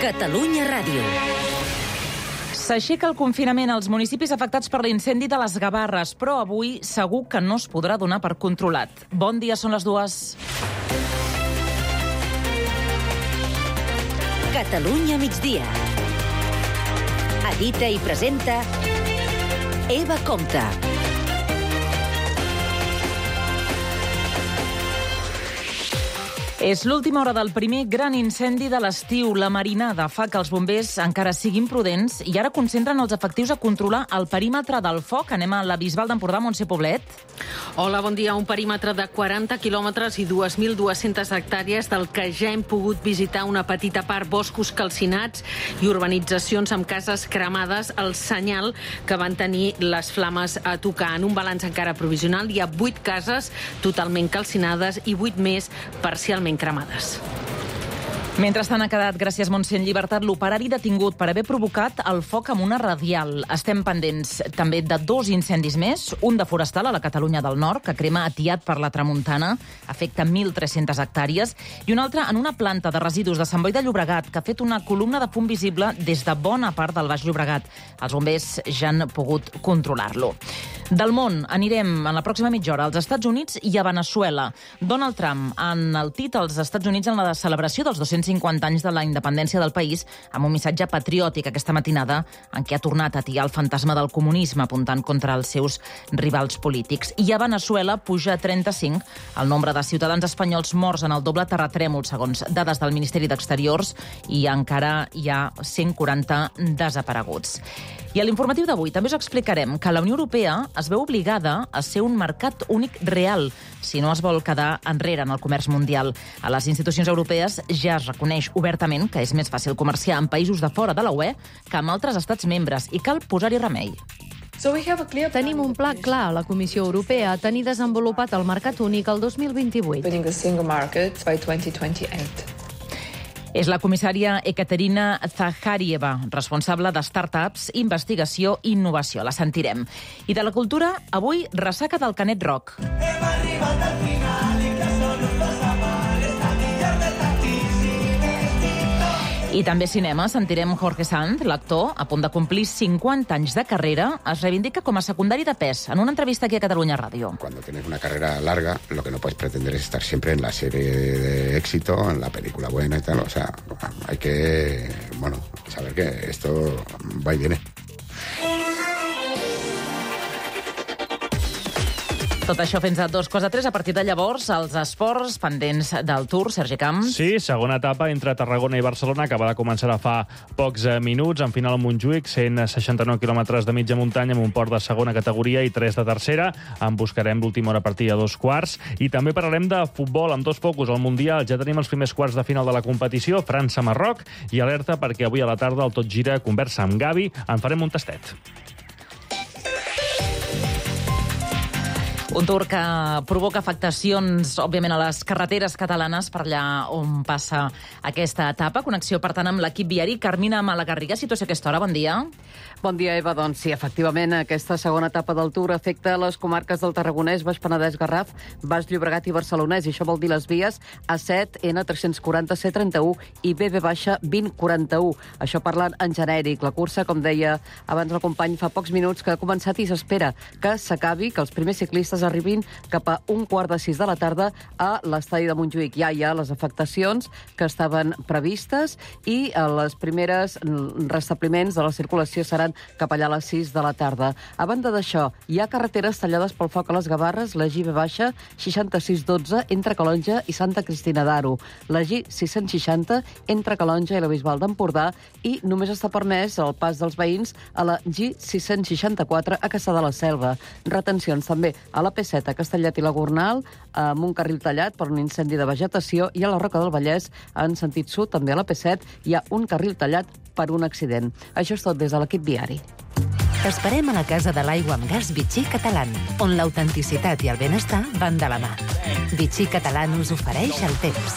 Catalunya Ràdio. S'aixeca el confinament als municipis afectats per l'incendi de les Gavarres, però avui segur que no es podrà donar per controlat. Bon dia, són les 2. Catalunya migdia. Edita i presenta Eva Compte. És l'última hora del primer gran incendi de l'estiu. La marinada fa que els bombers encara siguin prudents i ara concentren els efectius a controlar el perímetre del foc. Anem a la Bisbal d'Empordà, Montse Poblet. Hola, bon dia. Un perímetre de 40 quilòmetres i 2.200 hectàrees del que ja hem pogut visitar una petita part, boscos calcinats i urbanitzacions amb cases cremades, el senyal que van tenir les flames a tocar. En un balanç encara provisional hi ha 8 cases totalment calcinades i 8 més parcialment cremades. Mentrestant ha quedat, gràcies Montse, en llibertat l'operari detingut per haver provocat el foc amb una radial. Estem pendents també de 2 incendis més, un de forestal a la Catalunya del Nord, que crema atiat per la tramuntana, afecta 1.300 hectàrees, i un altre en una planta de residus de Sant Boi de Llobregat, que ha fet una columna de fum visible des de bona part del Baix Llobregat. Els bombers ja han pogut controlar-lo. Del món anirem en la pròxima mitja hora als Estats Units i a Veneçuela. Donald Trump ha enaltit als Estats Units en la celebració dels 250 anys de la independència del país amb un missatge patriòtic aquesta matinada en què ha tornat a atiar el fantasma del comunisme apuntant contra els seus rivals polítics. I a Veneçuela puja a 35 el nombre de ciutadans espanyols morts en el doble terratrèmol, segons dades del Ministeri d'Exteriors, i encara hi ha 140 desapareguts. I a l'informatiu d'avui també us explicarem que la Unió Europea es veu obligada a ser un mercat únic real si no es vol quedar enrere en el comerç mundial. A les institucions europees ja es reconeix obertament que és més fàcil comerciar amb països de fora de la UE que amb altres estats membres i cal posar-hi remei. Tenim un pla clar a la Comissió Europea a tenir desenvolupat el mercat únic el 2028. És la comissària Ekaterina Zakharieva, responsable de startups, investigació i innovació. La sentirem. I de la cultura, avui, ressaca del Canet Rock. Hem arribat al final i que són dos amores, la millor de I també cinema, sentirem Jorge Sanz, l'actor, a punt de complir 50 anys de carrera, es reivindica com a secundari de pes en una entrevista aquí a Catalunya Ràdio. Cuando tienes una carrera larga, lo que no puedes pretender es estar siempre en la serie de éxito, en la película buena y tal. O sea, hay que, saber que esto va y viene. Tot això fins a 2:03. A partir de llavors, els esports pendents del Tour. Sergi Camps. Sí, segona etapa entre Tarragona i Barcelona, que va de començar a fa pocs minuts. En final a Montjuïc, 169 quilòmetres de mitja muntanya amb un port de segona categoria i 3 de tercera. En buscarem l'última hora a partir de 2:15. I també parlarem de futbol amb 2 focus al Mundial. Ja tenim els primers quarts de final de la competició, França-Marroc, i alerta perquè avui a la tarda el Tot Gira conversa amb Gavi. En farem un tastet. Un Tour que provoca afectacions, òbviament, a les carreteres catalanes per allà on passa aquesta etapa. Connexió, per tant, amb l'equip viari. Carmina Malagarriga, situació a aquesta hora. Bon dia. Bon dia, Eva. Doncs sí, efectivament, aquesta segona etapa del Tour afecta les comarques del Tarragonès, Baix Penedès, Garraf, Baix Llobregat i Barcelonès. I això vol dir les vies A7, N340, C31 i BB-2041. Això parlant en genèric. La cursa, com deia abans el company, fa pocs minuts que ha començat i s'espera que s'acabi, que els primers ciclistes arribin cap a 5:45 de la tarda a l'estadi de Montjuïc. Ja hi ha les afectacions que estaven previstes i les primeres restabliments de la circulació seran cap allà a les 6 de la tarda. A banda d'això, hi ha carreteres tallades pel foc a les Gavarres, la G-B- 6612 entre Calonja i Santa Cristina d'Aro, la G660 entre Calonja i la Bisbal d'Empordà i només està permès el pas dels veïns a la G664 a Cassà de la Selva. Retencions també a la P7 a Castellet i la Gornal, amb un carril tallat per un incendi de vegetació, i a la Roca del Vallès, en sentit sud, també a la P7, hi ha un carril tallat per un accident. Això és tot des de l'equip viari. T'esperem a la Casa de l'Aigua amb Gas Vichy Catalán, on l'autenticitat i el benestar van de la mà. Vichy Catalán us ofereix el temps.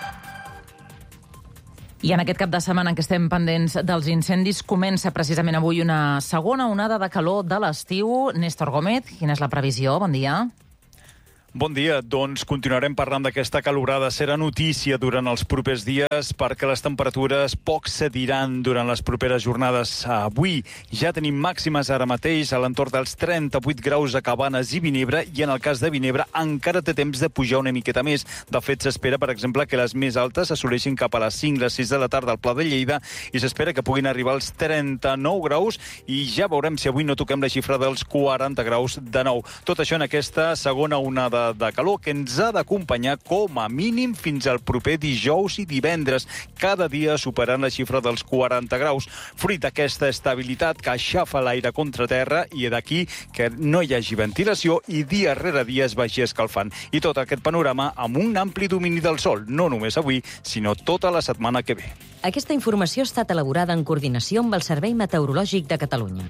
I en aquest cap de setmana en què estem pendents dels incendis, comença precisament avui una segona onada de calor de l'estiu. Néstor Gómez, quina és la previsió? Bon dia. Bon dia. Doncs continuarem parlant d'aquesta calorada. Serà notícia durant els propers dies perquè les temperatures poc cediran durant les properes jornades. Avui ja tenim màximes ara mateix a l'entorn dels 38 graus a Cabanes i Vinebre i en el cas de Vinebre encara té temps de pujar una miqueta més. De fet, s'espera, per exemple, que les més altes assoleixin cap a les 5, les 6 de la tarda al Pla de Lleida i s'espera que puguin arribar als 39 graus i ja veurem si avui no toquem la xifra dels 40 graus de nou. Tot això en aquesta segona onada de calor que ens ha d'acompanyar com a mínim fins al proper dijous i divendres, cada dia superant la xifra dels 40 graus. Fruit d'aquesta estabilitat que aixafa l'aire contra terra i d'aquí que no hi hagi ventilació i dia rere dia es vagi escalfant. I tot aquest panorama amb un ampli domini del sol, no només avui, sinó tota la setmana que ve. Aquesta informació ha estat elaborada en coordinació amb el Servei Meteorològic de Catalunya.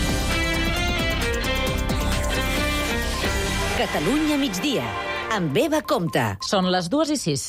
Catalunya migdia, amb Eva Compte. Són les 2:06.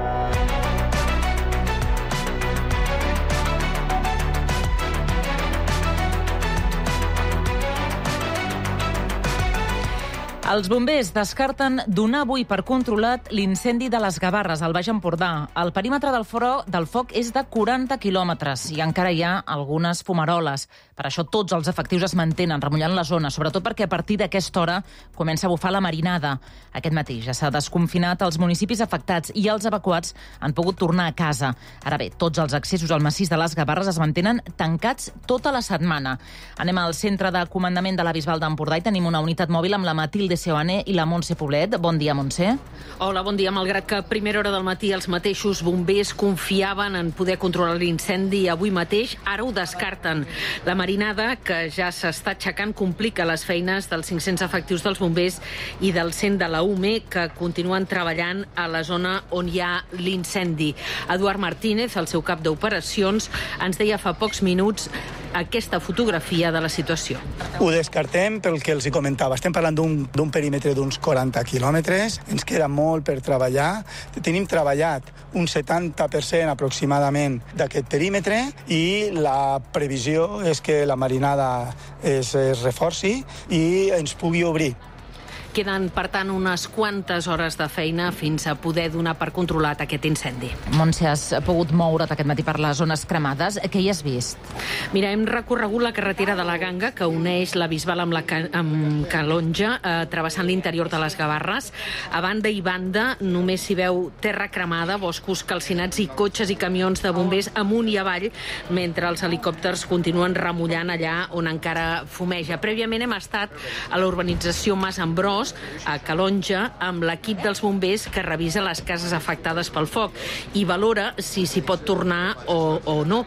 Els bombers descarten donar avui per controlat l'incendi de les Gavarres, al Baix Empordà. El perímetre del foc és de 40 quilòmetres i encara hi ha algunes fumaroles. Per això tots els efectius es mantenen remullant la zona, sobretot perquè a partir d'aquesta hora comença a bufar la marinada. Aquest matí ja s'ha desconfinat els municipis afectats i els evacuats han pogut tornar a casa. Ara bé, tots els accessos al massís de les Gavarres es mantenen tancats tota la setmana. Anem al centre de comandament de la Bisbal d'Empordà i tenim una unitat mòbil amb la Matilde Seoane i la Montse Poblet. Bon dia, Montse. Hola, bon dia. Malgrat que a primera hora del matí els mateixos bombers confiaven en poder controlar l'incendi avui mateix, ara ho descarten. La marinada, que ja s'està aixecant, complica les feines dels 500 efectius dels bombers i del 100 de la UME, que continuen treballant a la zona on hi ha l'incendi. Eduard Martínez, el seu cap d'operacions, ens deia fa pocs minuts aquesta fotografia de la situació. Ho descartem pel que els hi comentava. Estem parlant d'un perímetre d'uns 40 quilòmetres. Ens queda molt per treballar. Tenim treballat un 70% aproximadament d'aquest perímetre i la previsió és que la marinada es reforci i ens pugui obrir. Queden, per tant, unes quantes hores de feina fins a poder donar per controlat aquest incendi. Montse, has pogut moure't aquest matí per les zones cremades. Què hi has vist? Mira, hem recorregut la carretera de la Ganga, que uneix la Bisbal amb Calonja, travessant l'interior de les Gavarres. A banda i banda només s'hi veu terra cremada, boscos calcinats i cotxes i camions de bombers amunt i avall, mentre els helicòpters continuen remullant allà on encara fumeja. Prèviament hem estat a la urbanització Mas Ambrós, a Calonja, amb l'equip dels bombers que revisa les cases afectades pel foc i valora si s'hi pot tornar o no.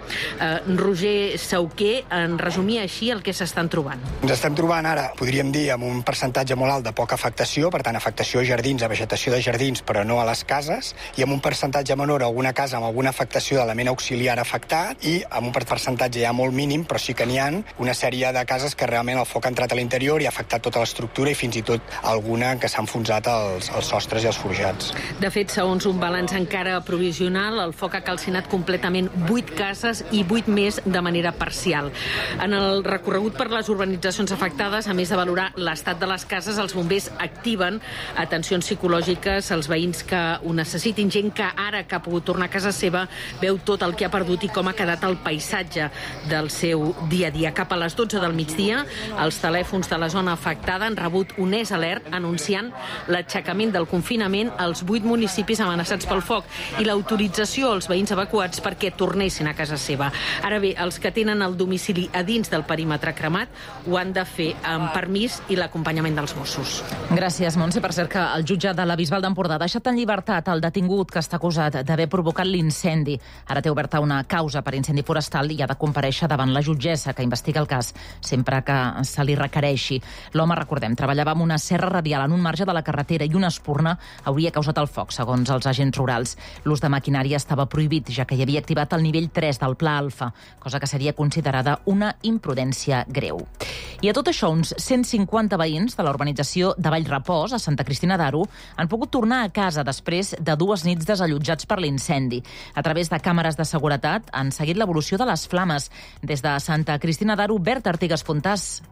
Roger Sauquer en resumia així el que s'estan trobant. Ens estem trobant ara, podríem dir, amb un percentatge molt alt de poca afectació, per tant, afectació a jardins, a vegetació de jardins, però no a les cases, i amb un percentatge menor a alguna casa amb alguna afectació d'element auxiliar afectat, i amb un percentatge ja molt mínim, però sí que n'hi ha una sèrie de cases que realment el foc ha entrat a l'interior i ha afectat tota l'estructura i fins i tot alguna que s'ha enfonsat els sostres i els forjats. De fet, segons un balanç encara provisional, el foc ha calcinat completament 8 cases i 8 més de manera parcial. En el recorregut per les urbanitzacions afectades, a més de valorar l'estat de les cases, els bombers activen atencions psicològiques als veïns que ho necessitin. Gent que ara que ha pogut tornar a casa seva veu tot el que ha perdut i com ha quedat el paisatge del seu dia a dia. Cap a les 12 del migdia, els telèfons de la zona afectada han rebut un alert anunciant l'aixecament del confinament als 8 municipis amenaçats pel foc i l'autorització als veïns evacuats perquè tornessin a casa seva. Ara bé, els que tenen el domicili a dins del perímetre cremat ho han de fer amb permís i l'acompanyament dels Mossos. Gràcies, Montse. Per cert, que el jutge de la Bisbal d'Empordà ha deixat en llibertat el detingut que està acusat d'haver provocat l'incendi. Ara té oberta una causa per incendi forestal i ha de comparèixer davant la jutgessa que investiga el cas sempre que se li requereixi. L'home, recordem, treballava amb una serra radial en un marge de la carretera i una espurna hauria causat el foc, segons els agents rurals. L'ús de maquinària estava prohibit, ja que hi havia activat el nivell 3 del Pla Alfa, cosa que seria considerada una imprudència greu. I a tot això, uns 150 veïns de la urbanització de Vallrepòs, a Santa Cristina d'Aro, han pogut tornar a casa després de 2 nits desallotjats per l'incendi. A través de càmeres de seguretat han seguit l'evolució de les flames. Des de Santa Cristina d'Aro, Berta Artigas Fontàs.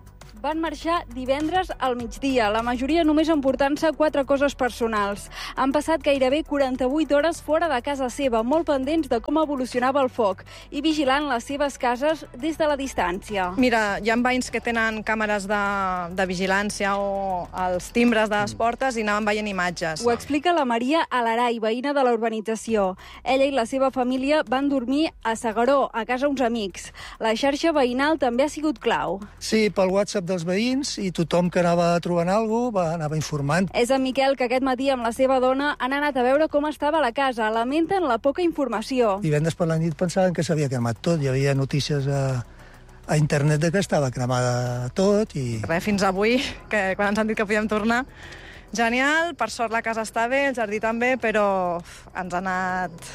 Van marxar divendres al migdia, la majoria només emportant-se 4 coses personals. Han passat gairebé 48 hores fora de casa seva, molt pendents de com evolucionava el foc i vigilant les seves cases des de la distància. Mira, hi ha veïns que tenen càmeres de vigilància o els timbres de les portes i anaven veient imatges. Ho explica la Maria Alarai, veïna de la urbanització. Ella i la seva família van dormir a S'Agaró, a casa uns amics. La xarxa veïnal també ha sigut clau. Sí, pel WhatsApp dels veïns, i tothom que anava trobant alguna cosa anava informant. És en Miquel que aquest matí amb la seva dona han anat a veure com estava la casa. Lamenten la poca informació. Divendres per la nit pensaven que s'havia cremat tot. Hi havia notícies a internet de que estava cremada tot. Fins avui, que quan ens han dit que podíem tornar, genial, per sort la casa està bé, el jardí també, però ens ha anat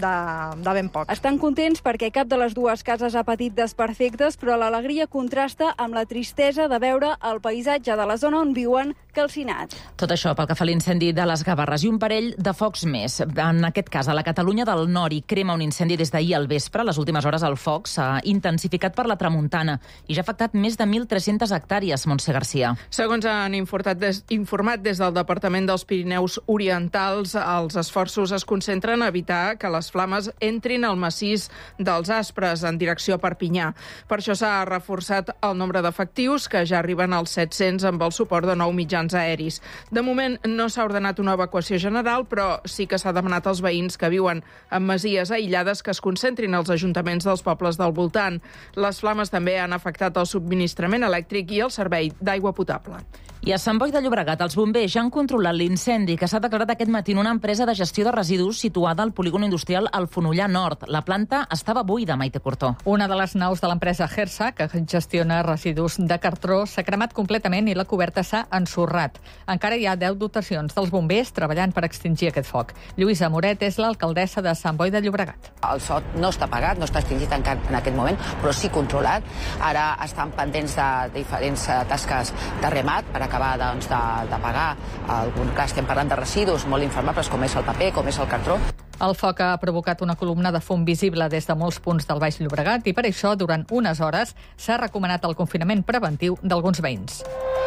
de ben poc. Estan contents perquè cap de les dues cases ha patit desperfectes, però l'alegria contrasta amb la tristesa de veure el paisatge de la zona on viuen calcinat. Tot això pel que fa a l'incendi de les Gavarres i un parell de focs més. En aquest cas, a la Catalunya del Nord hi crema un incendi des d'ahir al vespre. A les últimes hores el foc s'ha intensificat per la tramuntana i ja ha afectat més de 1.300 hectàrees, Montse Garcia. Segons han informat des del Departament dels Pirineus Orientals, els esforços es concentren a evitar que les flames entrin al massís dels Aspres en direcció a Perpinyà. Per això s'ha reforçat el nombre d'efectius, que ja arriben als 700 amb el suport de 9 mitjans aeris. De moment no s'ha ordenat una evacuació general, però sí que s'ha demanat als veïns que viuen en masies aïllades que es concentrin als ajuntaments dels pobles del voltant. Les flames també han afectat el subministrament elèctric i el servei d'aigua potable. I a Sant Boi de Llobregat, els bombers ja han controlat l'incendi que s'ha declarat aquest matí en una empresa de gestió de residus situada al polígon industrial al Fonollar Nord. La planta estava buida, Maite Cortó. Una de les naus de l'empresa Hersa, que gestiona residus de cartró, s'ha cremat completament i la coberta s'ha ensorrat. Encara hi ha 10 dotacions dels bombers treballant per extingir aquest foc. Lluïsa Moret és l'alcaldessa de Sant Boi de Llobregat. El foc no està apagat, no està extingit encara en aquest moment, però sí controlat. Ara estan pendents de diferents tasques de remat per acabar d'apagar algun cas. Estem parlant de residus molt inflamables com és el paper, com és el cartró. El foc ha provocat una columna de fum visible des de molts punts del Baix Llobregat i per això, durant unes hores, s'ha recomanat el confinament preventiu d'alguns veïns.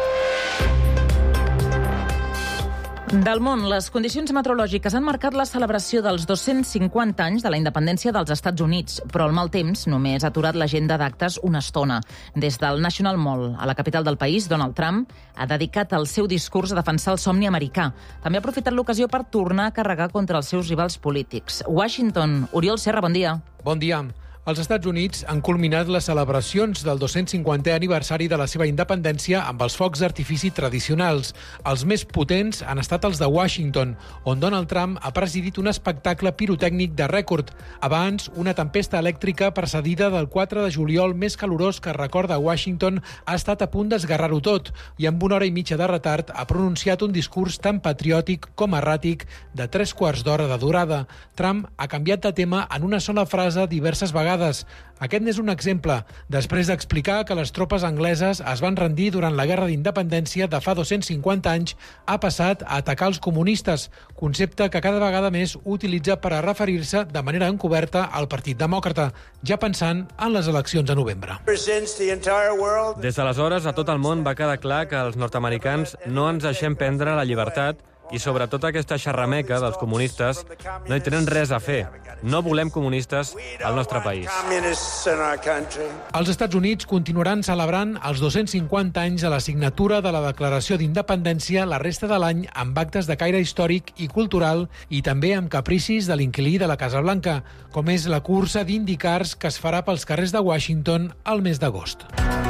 Del món, les condicions meteorològiques han marcat la celebració dels 250 anys de la independència dels Estats Units, però el mal temps només ha aturat l'agenda d'actes una estona. Des del National Mall, a la capital del país, Donald Trump ha dedicat el seu discurs a defensar el somni americà. També ha aprofitat l'ocasió per tornar a carregar contra els seus rivals polítics. Washington, Oriol Serra, bon dia. Bon dia. Els Estats Units han culminat les celebracions del 250è aniversari de la seva independència amb els focs d'artifici tradicionals. Els més potents han estat els de Washington, on Donald Trump ha presidit un espectacle pirotècnic de rècord. Abans, una tempesta elèctrica precedida del 4 de juliol més calorós que recorda Washington ha estat a punt d'esgarrar-ho tot i amb 1 hora i mitja de retard ha pronunciat un discurs tan patriòtic com erràtic de 3 quarts d'hora de durada. Trump ha canviat de tema en una sola frase diverses vegades. Aquest n'és un exemple. Després d'explicar que les tropes angleses es van rendir durant la Guerra d'Independència de fa 250 anys, ha passat a atacar els comunistes, concepte que cada vegada més utilitza per a referir-se de manera encoberta al Partit Demòcrata, ja pensant en les eleccions de novembre. Des d'aleshores, a tot el món va quedar clar que els nord-americans no ens deixem prendre la llibertat i sobretot aquesta xerrameca dels comunistes no hi tenen res a fer. No volem comunistes al nostre país. Els Estats Units continuaran celebrant els 250 anys de la signatura de la Declaració d'Independència la resta de l'any amb actes de caire històric i cultural i també amb capricis de l'inquilí de la Casa Blanca, com és la cursa d'IndyCars que es farà pels carrers de Washington al mes d'agost.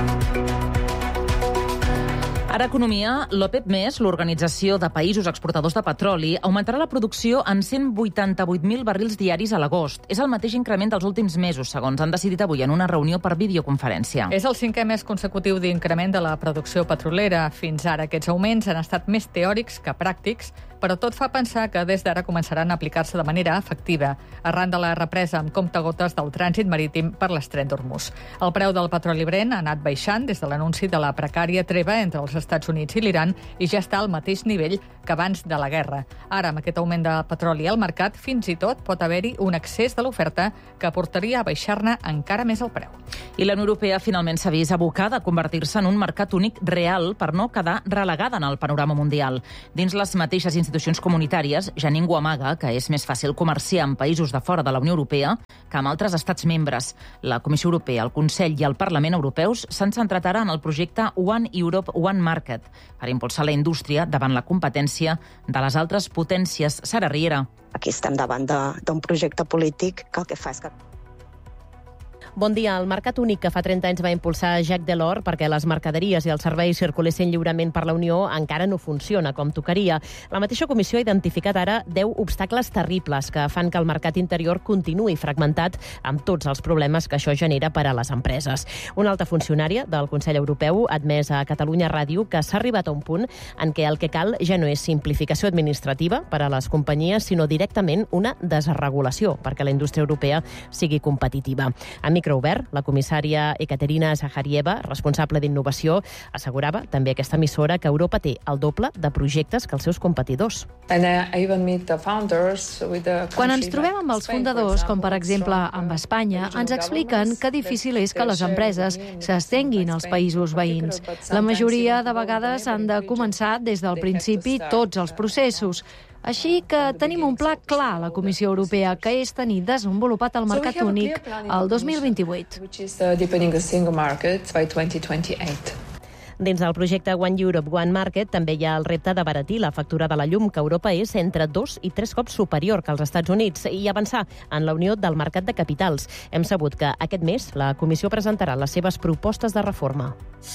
Ara, economia, l'OPEP+, l'Organització de Països Exportadors de Petroli, augmentarà la producció en 188.000 barrils diaris a l'agost. És el mateix increment dels últims mesos, segons han decidit avui en una reunió per videoconferència. És el 5è mes consecutiu d'increment de la producció petrolera. Fins ara aquests augments han estat més teòrics que pràctics però tot fa pensar que des d'ara començaran a aplicar-se de manera efectiva, arran de la represa amb comptagotes del trànsit marítim per l'estret d'Hormuz. El preu del petroli Brent ha anat baixant des de l'anunci de la precària treva entre els Estats Units i l'Iran i ja està al mateix nivell que abans de la guerra. Ara, amb aquest augment de petroli al mercat, fins i tot pot haver-hi un excés de l'oferta que portaria a baixar-ne encara més el preu. I la Unió Europea finalment s'ha vist abocada a convertir-se en un mercat únic real per no quedar relegada en el panorama mundial. Dins les mateixes institucions comunitàries ja ningú amaga que és més fàcil comerciar amb països de fora de la Unió Europea que amb altres estats membres. La Comissió Europea, el Consell i el Parlament Europeus s'han centrat ara en el projecte One Europe, One Market per impulsar la indústria davant la competència de les altres potències. Sara Riera. Aquí estem davant d'un projecte polític que el que fa és que... Bon dia. El mercat únic que fa 30 anys va impulsar Jacques Delors perquè les mercaderies i els serveis circulessin lliurement per la Unió encara no funciona com tocaria. La mateixa Comissió ha identificat ara 10 obstacles terribles que fan que el mercat interior continuï fragmentat amb tots els problemes que això genera per a les empreses. Una alta funcionària del Consell Europeu ha admès a Catalunya Ràdio que s'ha arribat a un punt en què el que cal ja no és simplificació administrativa per a les companyies, sinó directament una desregulació perquè la indústria europea sigui competitiva. A micro obert, la comissària Ekaterina Zaharieva, responsable d'innovació, assegurava també a aquesta emissora que Europa té el doble de projectes que els seus competidors. Quan ens trobem amb els fundadors, com per exemple amb Espanya, ens expliquen que difícil és que les empreses s'estenguin als països veïns. La majoria de vegades han de començar des del principi tots els processos. Així que tenim un pla clar a la Comissió Europea, que és tenir desenvolupat el mercat únic el 2028. Dins del projecte One Europe, One Market també hi ha el repte d'abaratir la factura de la llum, que a Europa és entre 2 i 3 cops superior que als Estats Units, i avançar en la unió del mercat de capitals. Hem sabut que aquest mes la Comissió presentarà les seves propostes de reforma.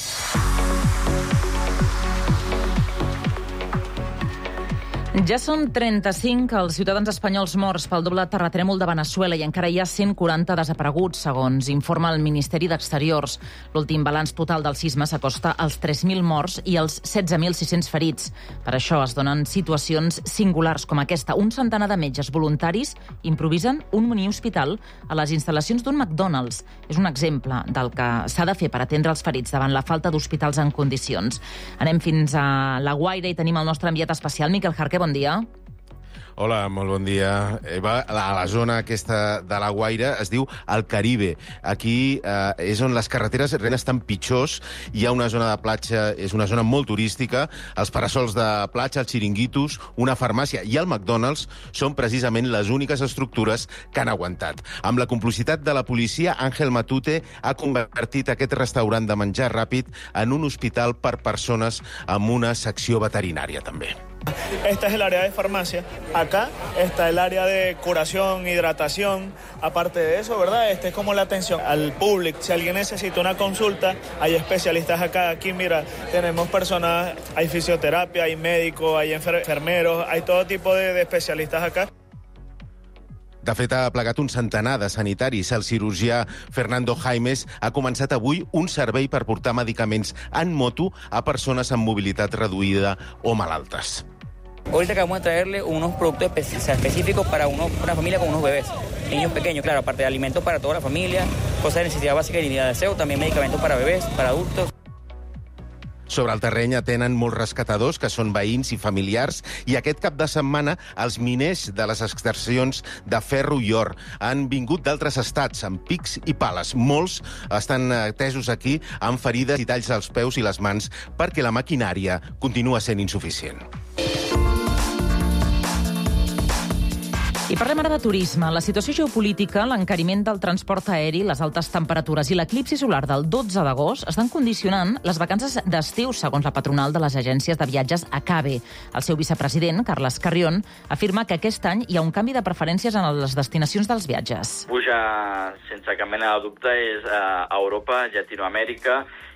Ja són 35 els ciutadans espanyols morts pel doble terratrèmol de Veneçuela i encara hi ha 140 desapareguts, segons informa el Ministeri d'Exteriors. L'últim balanç total del sisme s'acosta als 3.000 morts i als 16.600 ferits. Per això es donen situacions singulars com aquesta. Un centenar de metges voluntaris improvisen un mini-hospital a les instal·lacions d'un McDonald's. És un exemple del que s'ha de fer per atendre els ferits davant la falta d'hospitals en condicions. Anem fins a La Guaira i tenim el nostre enviat especial, Miquel Jarqué. Bon dia. Hola, molt bon dia. Eva, a la zona aquesta de La Guaira es diu el Caribe. Aquí és on les carreteres estan pitjors. Hi ha una zona de platja, és una zona molt turística. Els parasols de platja, els xiringuitos, una farmàcia i el McDonald's són precisament les úniques estructures que han aguantat. Amb la complicitat de la policia, Ángel Matute ha convertit aquest restaurant de menjar ràpid en un hospital per persones amb una secció veterinària, també. Esta es el área de farmacia. Acá está el área de curación, hidratación. Aparte de eso, ¿verdad? Este es como la atención al público. Si alguien necesita una consulta, hay especialistas acá. Aquí, mira, tenemos personas, hay fisioterapia, hay médicos, hay enfermeros, hay todo tipo de especialistas acá. De fet, ha plegat un centenar de sanitaris. El cirurgià Fernando Jaimes ha començat avui un servei per portar medicaments en moto a persones amb mobilitat reduïda o malaltes. Ahorita acabamos de traerle unos productos específicos para una familia con unos bebés, niños pequeños, claro, aparte de alimentos para toda la familia, cosas de necesidad básica y dignidad de aseo, también medicamentos para bebés, para adultos. Sobre el terreny atenen molts rescatadors, que són veïns i familiars, i aquest cap de setmana els miners de les extraccions de ferro i or han vingut d'altres estats, amb pics i pales. Molts estan atesos aquí amb ferides i talls als peus i les mans perquè la maquinària continua sent insuficient. I parlem ara de turisme. La situació geopolítica, l'encariment del transport aeri, les altes temperatures i l'eclipsi solar del 12 d'agost estan condicionant les vacances d'estiu, segons la patronal de les agències de viatges ACABE. El seu vicepresident, Carles Carrión, afirma que aquest any hi ha un canvi de preferències en les destinacions dels viatges. Puja, sense cap mena de dubte, és a Europa, Llatinoamèrica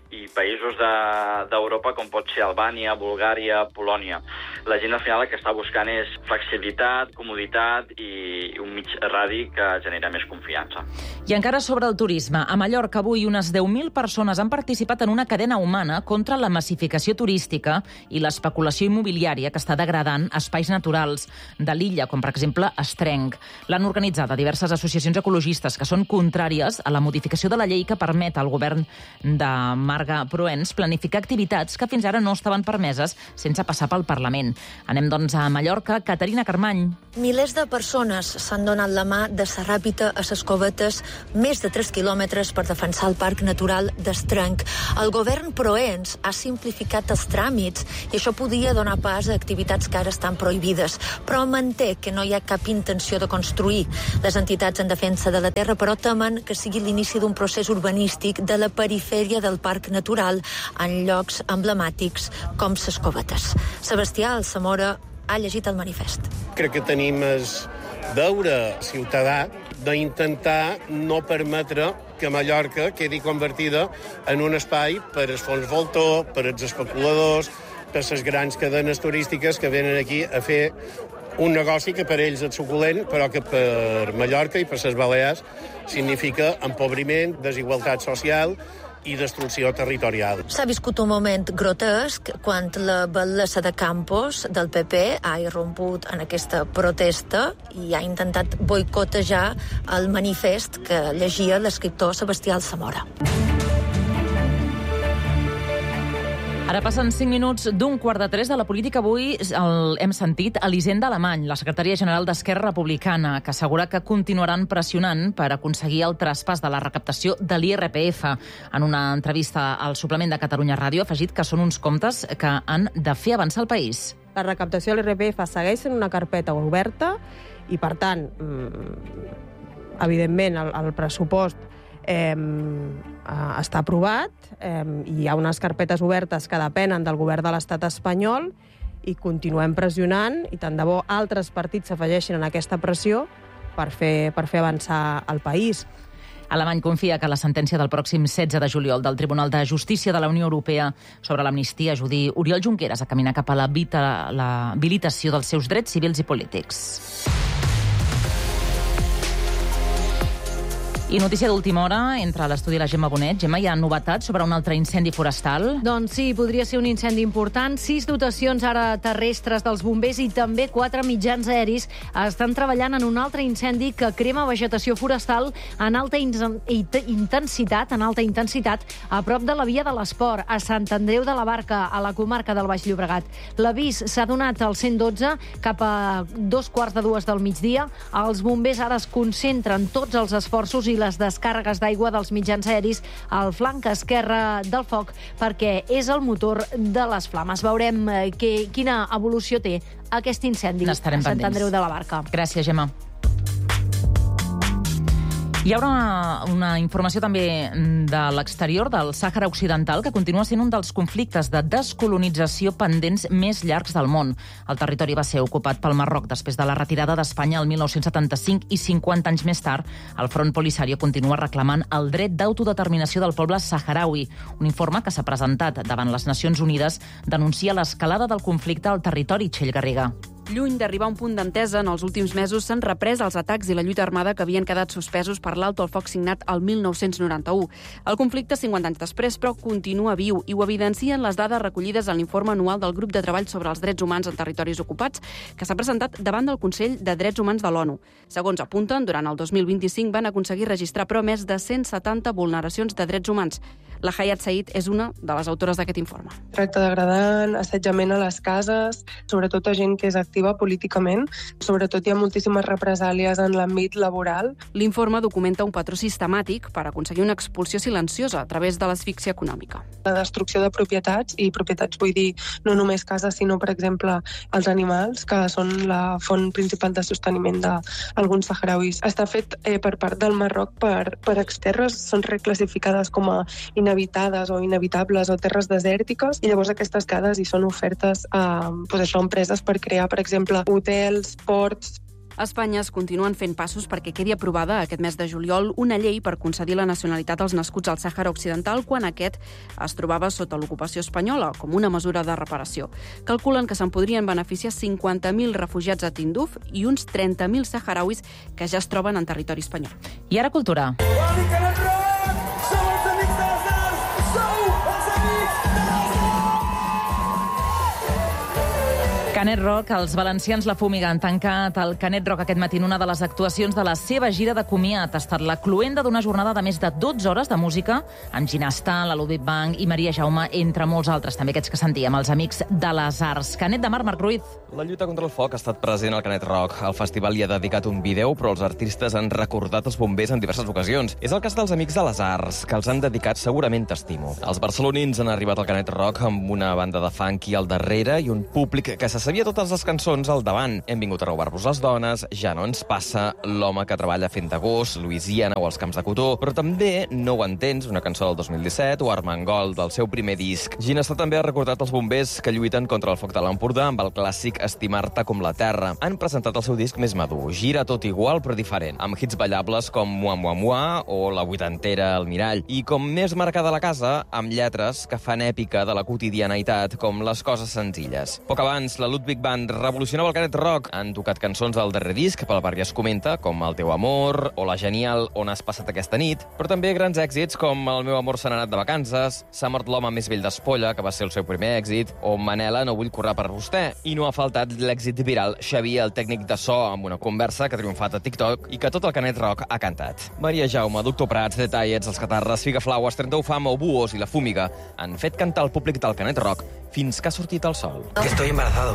i països d'Europa com pot ser Albània, Bulgària, Polònia. La gent al final el que està buscant és flexibilitat, comoditat i un mig radi que genera més confiança. I encara sobre el turisme. A Mallorca avui unes 10.000 persones han participat en una cadena humana contra la massificació turística i l'especulació immobiliària que està degradant espais naturals de l'illa, com per exemple Estrenc. L'han organitzat a diverses associacions ecologistes que són contràries a la modificació de la llei que permet al govern de Marga Proens planificar activitats que fins ara no estaven permeses sense passar pel Parlament. Anem, doncs, a Mallorca. Caterina Carmany. Milers de persones s'han donat la mà de Sarràpita a ses Covetes, més de 3 quilòmetres per defensar el Parc Natural d'Estrenc. El govern Proens ha simplificat els tràmits i això podia donar pas a activitats que ara estan prohibides, però manté que no hi ha cap intenció de construir. Les entitats en defensa de la terra, però, temen que sigui l'inici d'un procés urbanístic de la perifèria del Parc Natural en llocs emblemàtics com ses Covetes. Sebastià Alsamora ha llegit el manifest. Crec que tenim el deure ciutadà d'intentar no permetre que Mallorca quedi convertida en un espai per als fons voltor, per als especuladors, per les grans cadenes turístiques que venen aquí a fer un negoci que per ells és suculent, però que per Mallorca i per les Balears significa empobriment, desigualtat social i destrucció territorial. S'ha viscut un moment grotesc quan la batllessa de Campos del PP ha irromput en aquesta protesta i ha intentat boicotejar el manifest que llegia l'escriptor Sebastià Alsamora. Ara passen 5 minuts d'un 2:45 de la política. Avui hem sentit Elisenda Alemany, la secretària general d'Esquerra Republicana, que assegura que continuaran pressionant per aconseguir el traspàs de la recaptació de l'IRPF. En una entrevista al suplement de Catalunya Ràdio ha afegit que són uns comptes que han de fer avançar el país. La recaptació de l'IRPF segueix sent una carpeta oberta i, per tant, evidentment, el pressupost està aprovat, hi ha unes carpetes obertes que depenen del govern de l'estat espanyol i continuem pressionant i tant de bo altres partits s'afegeixin en aquesta pressió per fer avançar el país. Alemany confia que la sentència del pròxim 16 de juliol del Tribunal de Justícia de la Unió Europea sobre l'amnistia ajudi Oriol Junqueras a caminar cap a l'habilitació dels seus drets civils i polítics. I notícia d'última hora, entre l'estudi i la Gemma Bonet. Gemma, hi ha novetats sobre un altre incendi forestal? Doncs sí, podria ser un incendi important. 6 dotacions ara terrestres dels bombers i també 4 mitjans aeris estan treballant en un altre incendi que crema vegetació forestal en alta intensitat, a prop de la via de l'Esport, a Sant Andreu de la Barca, a la comarca del Baix Llobregat. L'avís s'ha donat al 112 cap a 2:45 del migdia. Els bombers ara es concentren tots els esforços i les descàrregues d'aigua dels mitjans aeris al flanc esquerre del foc perquè és el motor de les flames. Veurem quina evolució té aquest incendi a Sant Andreu de la Barca. Gràcies, Gemma. Hi haurà una informació també de l'exterior del Sàhara Occidental, que continua sent un dels conflictes de descolonització pendents més llargs del món. El territori va ser ocupat pel Marroc després de la retirada d'Espanya el 1975 i 50 anys més tard el Front Polisario continua reclamant el dret d'autodeterminació del poble saharaui. Un informe que s'ha presentat davant les Nacions Unides denuncia l'escalada del conflicte al territori. Txell Garriga. Lluny d'arribar a un punt d'entesa, en els últims mesos s'han reprès els atacs i la lluita armada que havien quedat suspesos per l'alto al foc signat el 1991. El conflicte, 50 anys després, però continua viu i ho evidencien les dades recollides en l'informe anual del Grup de Treball sobre els Drets Humans en Territoris Ocupats, que s'ha presentat davant del Consell de Drets Humans de l'ONU. Segons apunten, durant el 2025 van aconseguir registrar però més de 170 vulneracions de drets humans. La Hayat Said és una de les autores d'aquest informe. Tracte degradant, assetjament a les cases, sobretot a gent que és activa políticament. Sobretot hi ha moltíssimes represàlies en l'àmbit laboral. L'informe documenta un patró sistemàtic per aconseguir una expulsió silenciosa a través de l'asfíxia econòmica. La destrucció de propietats, i propietats vull dir no només cases, sinó, per exemple, els animals, que són la font principal de sosteniment d'alguns saharauis. Està fet per part del Marroc per exterres, són reclassificades com a inhabitades o inhabitables o terres desèrtiques, i llavors aquestes cases hi són ofertes a empreses per crear, per exemple, hotels, ports, A Espanya es continuen fent passos perquè quedi aprovada aquest mes de juliol una llei per concedir la nacionalitat als nascuts al Sàhara Occidental quan aquest es trobava sota l'ocupació espanyola, com una mesura de reparació. Calculen que se'n podrien beneficiar 50.000 refugiats a Tinduf i uns 30.000 saharauis que ja es troben en territori espanyol. I ara cultura. Canet Rock, els valencians La Fúmiga han tancat el Canet Rock aquest matí en una de les actuacions de la seva gira de comiat. Ha estat la cloenda d'una jornada de més de 12 hores de música amb Ginastà, la Ludwig Bank i Maria Jaume, entre molts altres, també aquests que sentíem, els amics de les arts. Canet de Mar, Marc Ruiz. La lluita contra el foc ha estat present al Canet Rock. El festival hi ha dedicat un vídeo, però els artistes han recordat els bombers en diverses ocasions. És el cas dels amics de les arts, que els han dedicat segurament t'estimo. Els barcelonins han arribat al Canet Rock amb una banda de funky al darrere i un públic que se sabia totes les cançons al davant. Hem vingut a robar-vos les dones, Ja no ens passa, L'home que treballa fent de gos, Louisiana o Els camps de cotó, però també No ho entens, una cançó del 2017, o Armengol, del seu primer disc. Ginastà també ha recordat els bombers que lluiten contra el foc de l'Empordà amb el clàssic Estimar-te com la terra. Han presentat el seu disc més madur, gira tot igual però diferent, amb hits ballables com Mua Mua Mua o La vuitantera El mirall, i com més marcada la casa, amb lletres que fan èpica de la quotidianitat com les coses senzilles. Poc abans, la Ludwig Band revolucionava el Canet Rock. Han tocat cançons del darrer disc, pel barri es comenta, com El teu amor o la genial On has passat aquesta nit, però també grans èxits com El meu amor se n'ha anat de vacances, S'ha mort l'home més vell d'Espolla, que va ser el seu primer èxit, o Manela, no vull córrer per vostè. I no ha faltat l'èxit viral Xavier, el tècnic de so, amb una conversa que ha triomfat a TikTok i que tot el Canet Rock ha cantat. Maria Jaume, Doctor Prats, Detallets, Els Catarres, Figaflaues, 31 Fama o Buos i La Fúmiga han fet cantar el públic del Canet Rock fins que ha sortit el sol. Que estoy embarazado.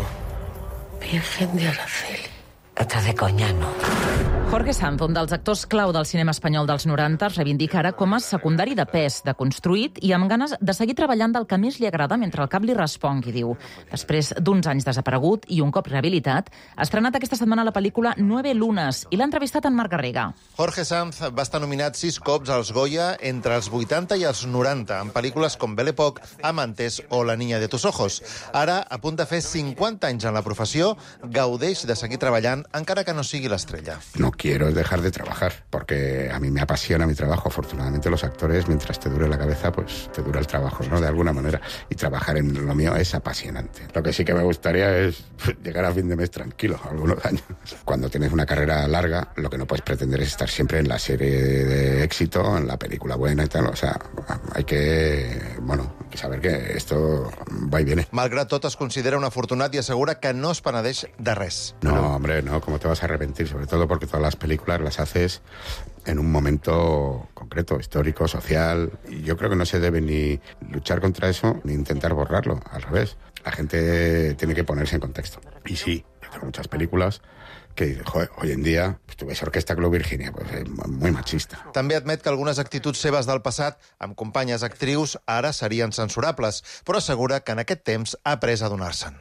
Virgen de Araceli. Estás de coña, no? Jorge Sanz, un dels actors clau del cinema espanyol dels 90, es reivindica ara com a secundari de pes, deconstruït i amb ganes de seguir treballant del que més li agrada mentre el cap li respongui, diu. Després d'uns anys desaparegut i un cop rehabilitat, ha estrenat aquesta setmana la pel·lícula 9 lunes i l'ha entrevistat en Marc Garriga. Jorge Sanz va estar nominat 6 cops als Goya entre els 80 i els 90, en pel·lícules com Belle Époque, Amantes o La niña de tus ojos. Ara, a punt de fer 50 anys en la professió, gaudeix de seguir treballant encara que no sigui l'estrella. No quiero dejar de trabajar, porque a mí me apasiona mi trabajo. Afortunadamente los actores, mientras te dure la cabeza, pues te dura el trabajo, ¿no? De alguna manera. Y trabajar en lo mío es apasionante. Lo que sí que me gustaría es llegar a fin de mes tranquilo, algunos años. Cuando tienes una carrera larga, lo que no puedes pretender es estar siempre en la serie de éxito, en la película buena y tal. O sea, hay que saber que esto va y viene. Malgrat tot, es considera un afortunat i assegura que no es penedeix de res. No, hombre, no, ¿cómo te vas a arrepentir? Sobre todo porque todas las películas las haces en un momento concreto, histórico, social, y yo creo que no se debe ni luchar contra eso ni intentar borrarlo, al revés. La gente tiene que ponerse en contexto. Y sí, yo tengo muchas películas que dices, joder, hoy en día, pues tu ves Orquesta Club Virginia, pues es muy machista. També admet que algunes actituds seves del passat, amb companyes actrius, ara serien censurables, però assegura que en aquest temps ha après a donar-se'n.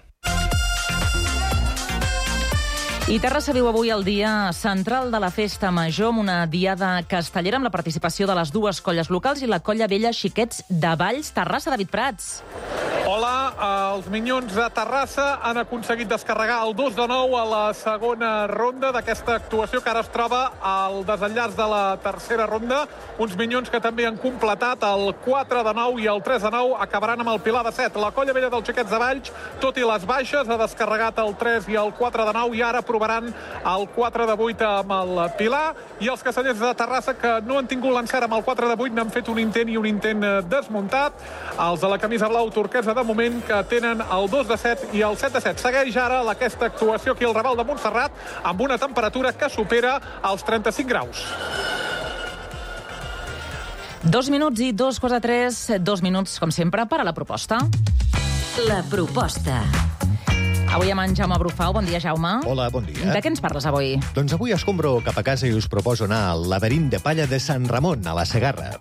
I Terrassa viu avui el dia central de la festa major amb una diada castellera amb la participació de les dues colles locals i la colla vella Xiquets de Valls. Terrassa, David Prats. Hola, els Minyons de Terrassa han aconseguit descarregar el 2-9 a la segona ronda d'aquesta actuació que ara es troba al desenllaç de la tercera ronda. Uns Minyons que també han completat el 4-9 i el 3-9 acabaran amb el pilar de 7. La colla vella dels Xiquets de Valls, tot i les baixes, ha descarregat el 3 i el 4-9 i ara provaran el 4-8 amb el pilar. I els castellers de Terrassa, que no han tingut l'encert amb el 4-8, n'han fet un intent i un intent desmuntat. Els de la camisa blau turquesa de moment que tenen el 2-7 i el 7-7. Segueix ara aquesta actuació aquí al Raval de Montserrat amb una temperatura que supera els 35 graus. 2 minuts i 2:03, 2 minuts, com sempre, per a la proposta. La proposta. Avui amb en Jaume Brufau. Bon dia, Jaume. Hola, bon dia. De què ens parles avui? Doncs avui escombro cap a casa i us proposo anar al laberint de palla de Sant Ramon, a la Segarra.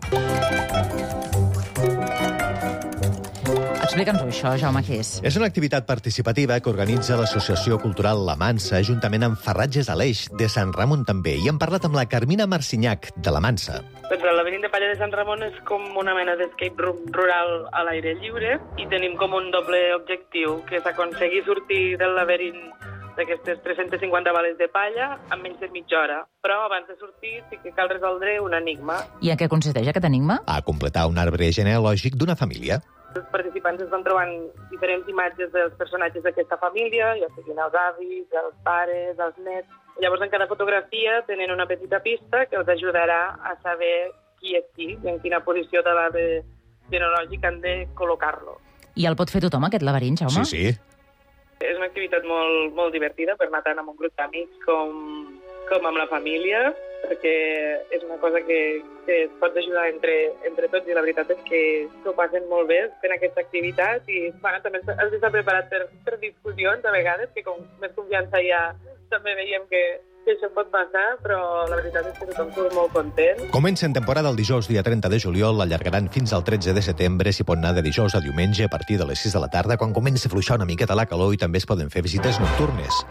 Explica'ns-ho, això, Jaume, què és? És una activitat participativa que organitza l'Associació Cultural La Mansa, juntament amb Ferratges a l'Eix, de Sant Ramon també. I hem parlat amb la Carmina Marcinyac, de La Mansa. Doncs el laberint de palla de Sant Ramon és com una mena d'escape room rural a l'aire lliure i tenim com un doble objectiu, que és aconseguir sortir del laberint d'aquestes 350 bales de palla en menys de mitja hora. Però abans de sortir sí que cal resoldre un enigma. I en què consisteix aquest enigma? A completar un arbre genealògic d'una família. Els participants es van trobant diferents imatges dels personatges d'aquesta família, ja siguin els avis, els pares, els nets. Llavors, en cada fotografia tenen una petita pista que els ajudarà a saber qui és qui i en quina posició de l'arbre genealògic han de col·locar-lo. I el pot fer tothom, aquest laberint, Jaume? Sí. És una activitat molt divertida per anar tant amb un grup d'amics com amb la família, perquè és una cosa que es pot ajudar entre tots i la veritat és que s'ho passen molt bé fent aquesta activitat i també has d'estar preparat per discussions a vegades, que com més confiança hi ha també veiem que això pot passar, però la veritat és que tothom surt molt content. Comencen temporada el dijous, dia 30 de juliol, l'allargaran fins al 13 de setembre, s'hi pot anar de dijous a diumenge a partir de les 6 de la tarda, quan comença a fluixar una miqueta la calor i també es poden fer visites nocturnes.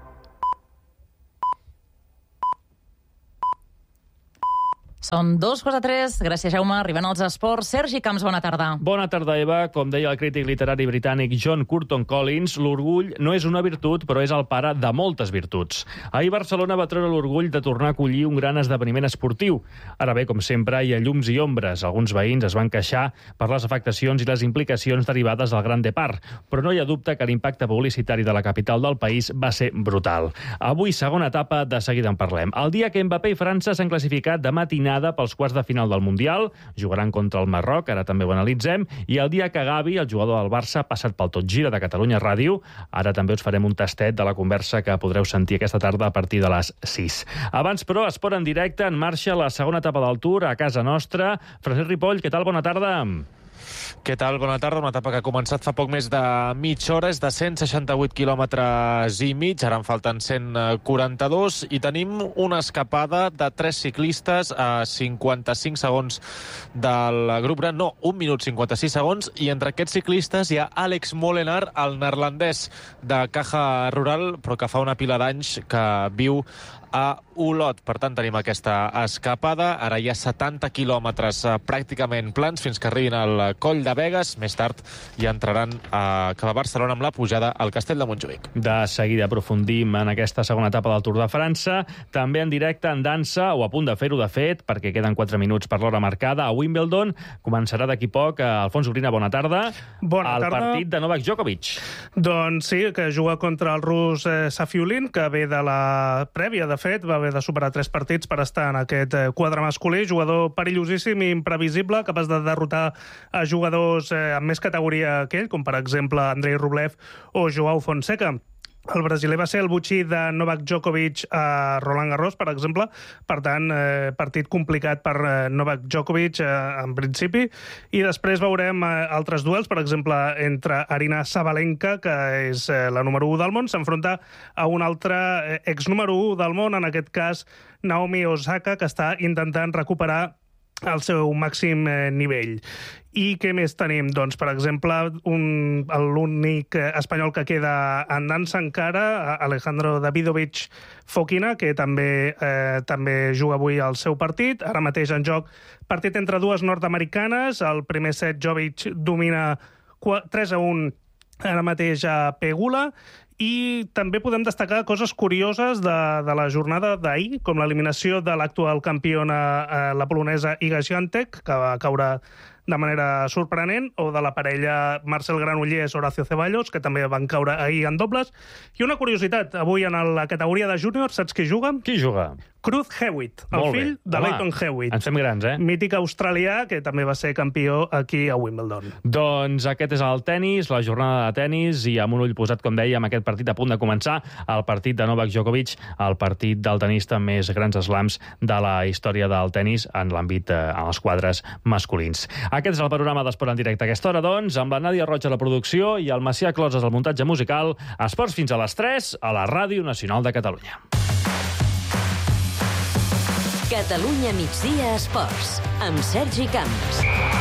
Són 2:03. Gràcies, Jaume. Arriben els esports. Sergi Camps, bona tarda. Bona tarda, Eva. Com deia el crític literari britànic John Curtin Collins, l'orgull no és una virtut, però és el pare de moltes virtuts. Ahir Barcelona va treure l'orgull de tornar a acollir un gran esdeveniment esportiu. Ara bé, com sempre, hi ha llums i ombres. Alguns veïns es van queixar per les afectacions i les implicacions derivades del Gran Depart, però no hi ha dubte que l'impacte publicitari de la capital del país va ser brutal. Avui, segona etapa, de seguida en parlem. El dia que Mbappé i França s'han classificat de matinada pels quarts de final del Mundial, jugaran contra el Marroc, ara també ho analitzem, i el dia que Gavi, el jugador del Barça, ha passat pel Tot Gira de Catalunya Ràdio. Ara també us farem un tastet de la conversa que podreu sentir aquesta tarda a partir de les 6. Abans, però, esport en directe, en marxa la segona etapa del Tour a casa nostra. Francesc Ripoll, què tal? Bona tarda. Què tal? Bona tarda. Una etapa que ha començat fa poc més de mitja hora. És de 168 quilòmetres i mig. Ara en falten 142. I tenim una escapada de 3 ciclistes a 55 segons del grup gran. No, 1 minut 56 segons. I entre aquests ciclistes hi ha Alex Molenaar, el neerlandès de Caja Rural, però que fa una pila d'anys que viu a Olot. Per tant, tenim aquesta escapada. Ara hi ha 70 quilòmetres pràcticament plans fins que arribin al Coll de Begues. Més tard ja entraran cap a Barcelona amb la pujada al Castell de Montjuïc. De seguida aprofundim en aquesta segona etapa del Tour de França. També en directe en dansa, o a punt de fer-ho de fet, perquè queden 4 minuts per l'hora marcada. A Wimbledon començarà d'aquí poc. Alfons Ugrina, bona tarda. Bona tarda. El partit de Novak Djokovic. Doncs sí, que juga contra el rus Safiulin, que ve de la prèvia, de fet, va haver de superar 3 partits per estar en aquest quadre masculí. Jugador perillosíssim i imprevisible, capaç de derrotar a jugadors amb més categoria que ell, com per exemple Andrei Rublev o Joao Fonseca. El brasiler va ser el botxí de Novak Djokovic a Roland Garros, per exemple. Per tant, partit complicat per Novak Djokovic, en principi. I després veurem altres duels, per exemple, entre Aryna Sabalenka, que és la número 1 del món, s'enfronta a un altre ex-número 1 del món, en aquest cas Naomi Osaka, que està intentant recuperar el seu màxim nivell. I què més tenim? Doncs, per exemple, l'únic espanyol que queda en dansa encara, Alejandro Davidovich Fokina, que també juga avui al seu partit. Ara mateix en joc partit entre dues nord-americanes. El primer set Jovic domina 3-1 ara mateix a Pegula. I també podem destacar coses curioses de la jornada d'ahir, com l'eliminació de l'actual campiona, la polonesa Iga Świątek, que va caure de manera sorprenent, o de la parella Marcel Granollers-Horacio Ceballos, que també van caure ahir en dobles. I una curiositat, avui en la categoria de júnior, saps qui juga? Qui juga? Cruz Hewitt, el fill de Leighton Hewitt. Ens fem grans, Mític australià, que també va ser campió aquí a Wimbledon. Doncs aquest és el tennis, la jornada de tennis, i amb un ull posat, com dèiem, aquest partit a punt de començar, el partit de Novak Djokovic, el partit del tenista amb més grans slams de la història del tennis en l'àmbit, en els quadres masculins. Aquest és el panorama d'Esport en directe a aquesta hora, doncs, amb la Nàdia Roig a la producció i el Macià Closes al muntatge musical. Esports fins a les 3 a la Ràdio Nacional de Catalunya. Catalunya migdia Esports, amb Sergi Camps.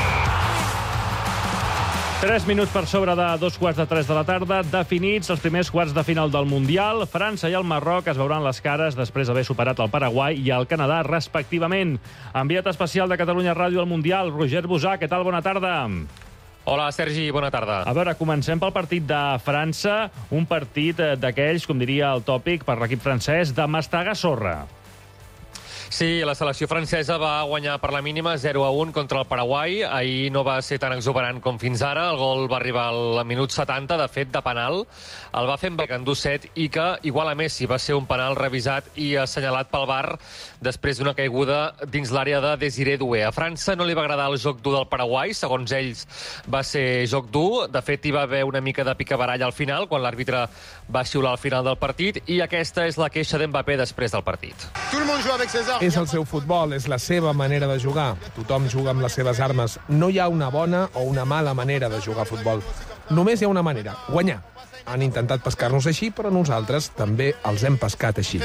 3 minuts per sobre de 2:45 de la tarda, definits els primers quarts de final del Mundial. França i el Marroc es veuran les cares després d'haver superat el Paraguai i el Canadà, respectivament. Enviat especial de Catalunya Ràdio al Mundial, Roger Busà, què tal? Bona tarda. Hola, Sergi, bona tarda. A veure, comencem pel partit de França, un partit d'aquells, com diria el tòpic, per l'equip francès, de mastegar sorra. Sí, la selecció francesa va guanyar per la mínima 0-1 contra el Paraguai. Ahir no va ser tan exuberant com fins ara. El gol va arribar al minut 70, de fet, de penal. El va fer en Becandusset i que, igual a Messi, va ser un penal revisat i assenyalat pel VAR després d'una caiguda dins l'àrea de Désiré Doué. A França no li va agradar el joc dur del Paraguai. Segons ells, va ser joc dur. De fet, hi va haver una mica de picabaralla al final, quan l'àrbitre va xiular al final del partit, i aquesta és la queixa d'Mbappé després del partit. És el seu futbol, és la seva manera de jugar. Tothom juga amb les seves armes. No hi ha una bona o una mala manera de jugar a futbol. Només hi ha una manera, guanyar. Han intentat pescar-nos així, però nosaltres també els hem pescat així.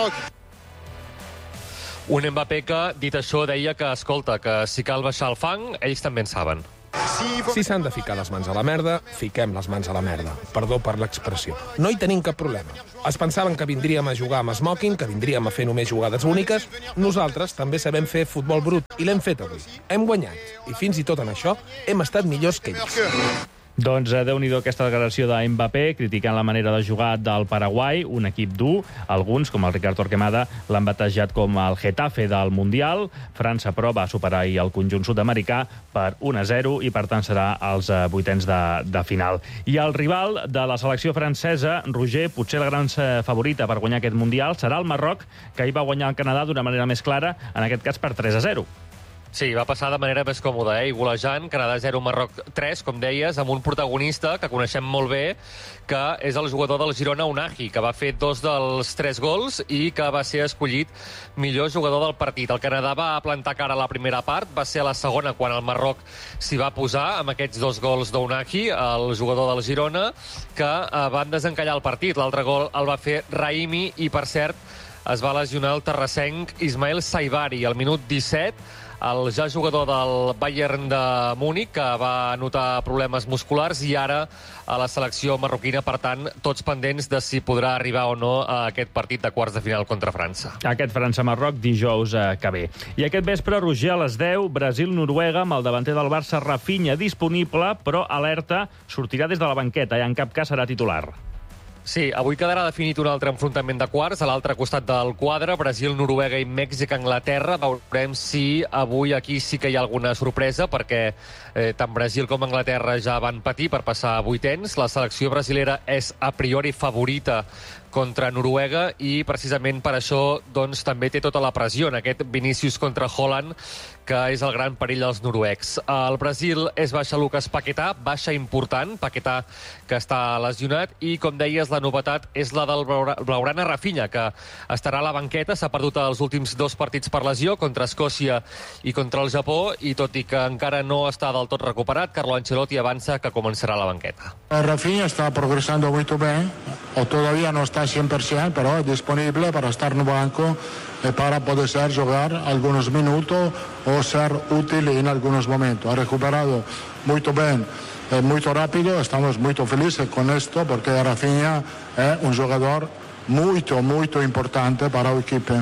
Un Mbappé que, dit això, deia que, escolta, que si cal baixar el fang, ells també en saben. Si s'han de ficar les mans a la merda, fiquem les mans a la merda. Perdó per l'expressió. No hi tenim cap problema. Es pensaven que vindríem a jugar amb smoking, que vindríem a fer només jugades úniques. Nosaltres també sabem fer futbol brut, i l'hem fet avui. Hem guanyat. I fins i tot en això hem estat millors que ells. Doncs Déu-n'hi-do aquesta declaració de Mbappé criticant la manera de jugar del Paraguai, un equip dur. Alguns, com el Ricard Torquemada, l'han batejat com el Getafe del Mundial. França, però, va superar el conjunt sud-americà per 1-0 i, per tant, serà als vuitens de final. I el rival de la selecció francesa, Roger, potser la gran favorita per guanyar aquest Mundial, serà el Marroc, que hi va guanyar el Canadà d'una manera més clara, en aquest cas per 3-0. Sí, va passar de manera més còmoda, i golejant, Canadà 0, Marroc 3, com deies, amb un protagonista que coneixem molt bé, que és el jugador del Girona, Unai, que va fer 2 dels 3 gols i que va ser escollit millor jugador del partit. El Canadà va plantar cara a la primera part, va ser a la segona quan el Marroc s'hi va posar amb aquests 2 gols d'Unai, el jugador del Girona, que van desencallar el partit. L'altre gol el va fer Raimi i, per cert, es va lesionar el terrassenc Ismael Saibari al minut 17, el ja jugador del Bayern de Múnich, que va notar problemes musculars, i ara a la selecció marroquina, per tant, tots pendents de si podrà arribar o no a aquest partit de quarts de final contra França. Aquest França-Marroc dijous que ve. I aquest vespre, Roger, a les 10, Brasil-Noruega, amb el davanter del Barça, Rafinha, disponible, però alerta, sortirà des de la banqueta i en cap cas serà titular. Sí, avui quedarà definit un altre enfrontament de quarts a l'altre costat del quadre, Brasil, Noruega i Mèxic, Anglaterra. Veurem si avui aquí sí que hi ha alguna sorpresa, perquè tant Brasil com Anglaterra ja van patir per passar a vuitens. La selecció brasilera és a priori favorita contra Noruega i precisament per això doncs, també té tota la pressió en aquest Vinícius contra Haaland, que és el gran perill dels noruecs. El Brasil és baixa Lucas Paquetá, baixa important, Paquetá que està lesionat, i com deies la novetat és la del blaugrana Rafinha, que estarà a la banqueta, s'ha perdut els últims 2 partits per lesió, contra Escòcia i contra el Japó, i tot i que encara no està del tot recuperat, Carlo Ancelotti avança que començarà a la banqueta. Rafinha está progresando muy bien, o todavía no está 100%, pero es disponible para estar en el banco para poder jugar algunos minutos o ser útil en algunos momentos. Ha recuperado muy bien, muy rápido. Estamos muy felices con esto porque Rafinha es un jugador muy importante para el equipo.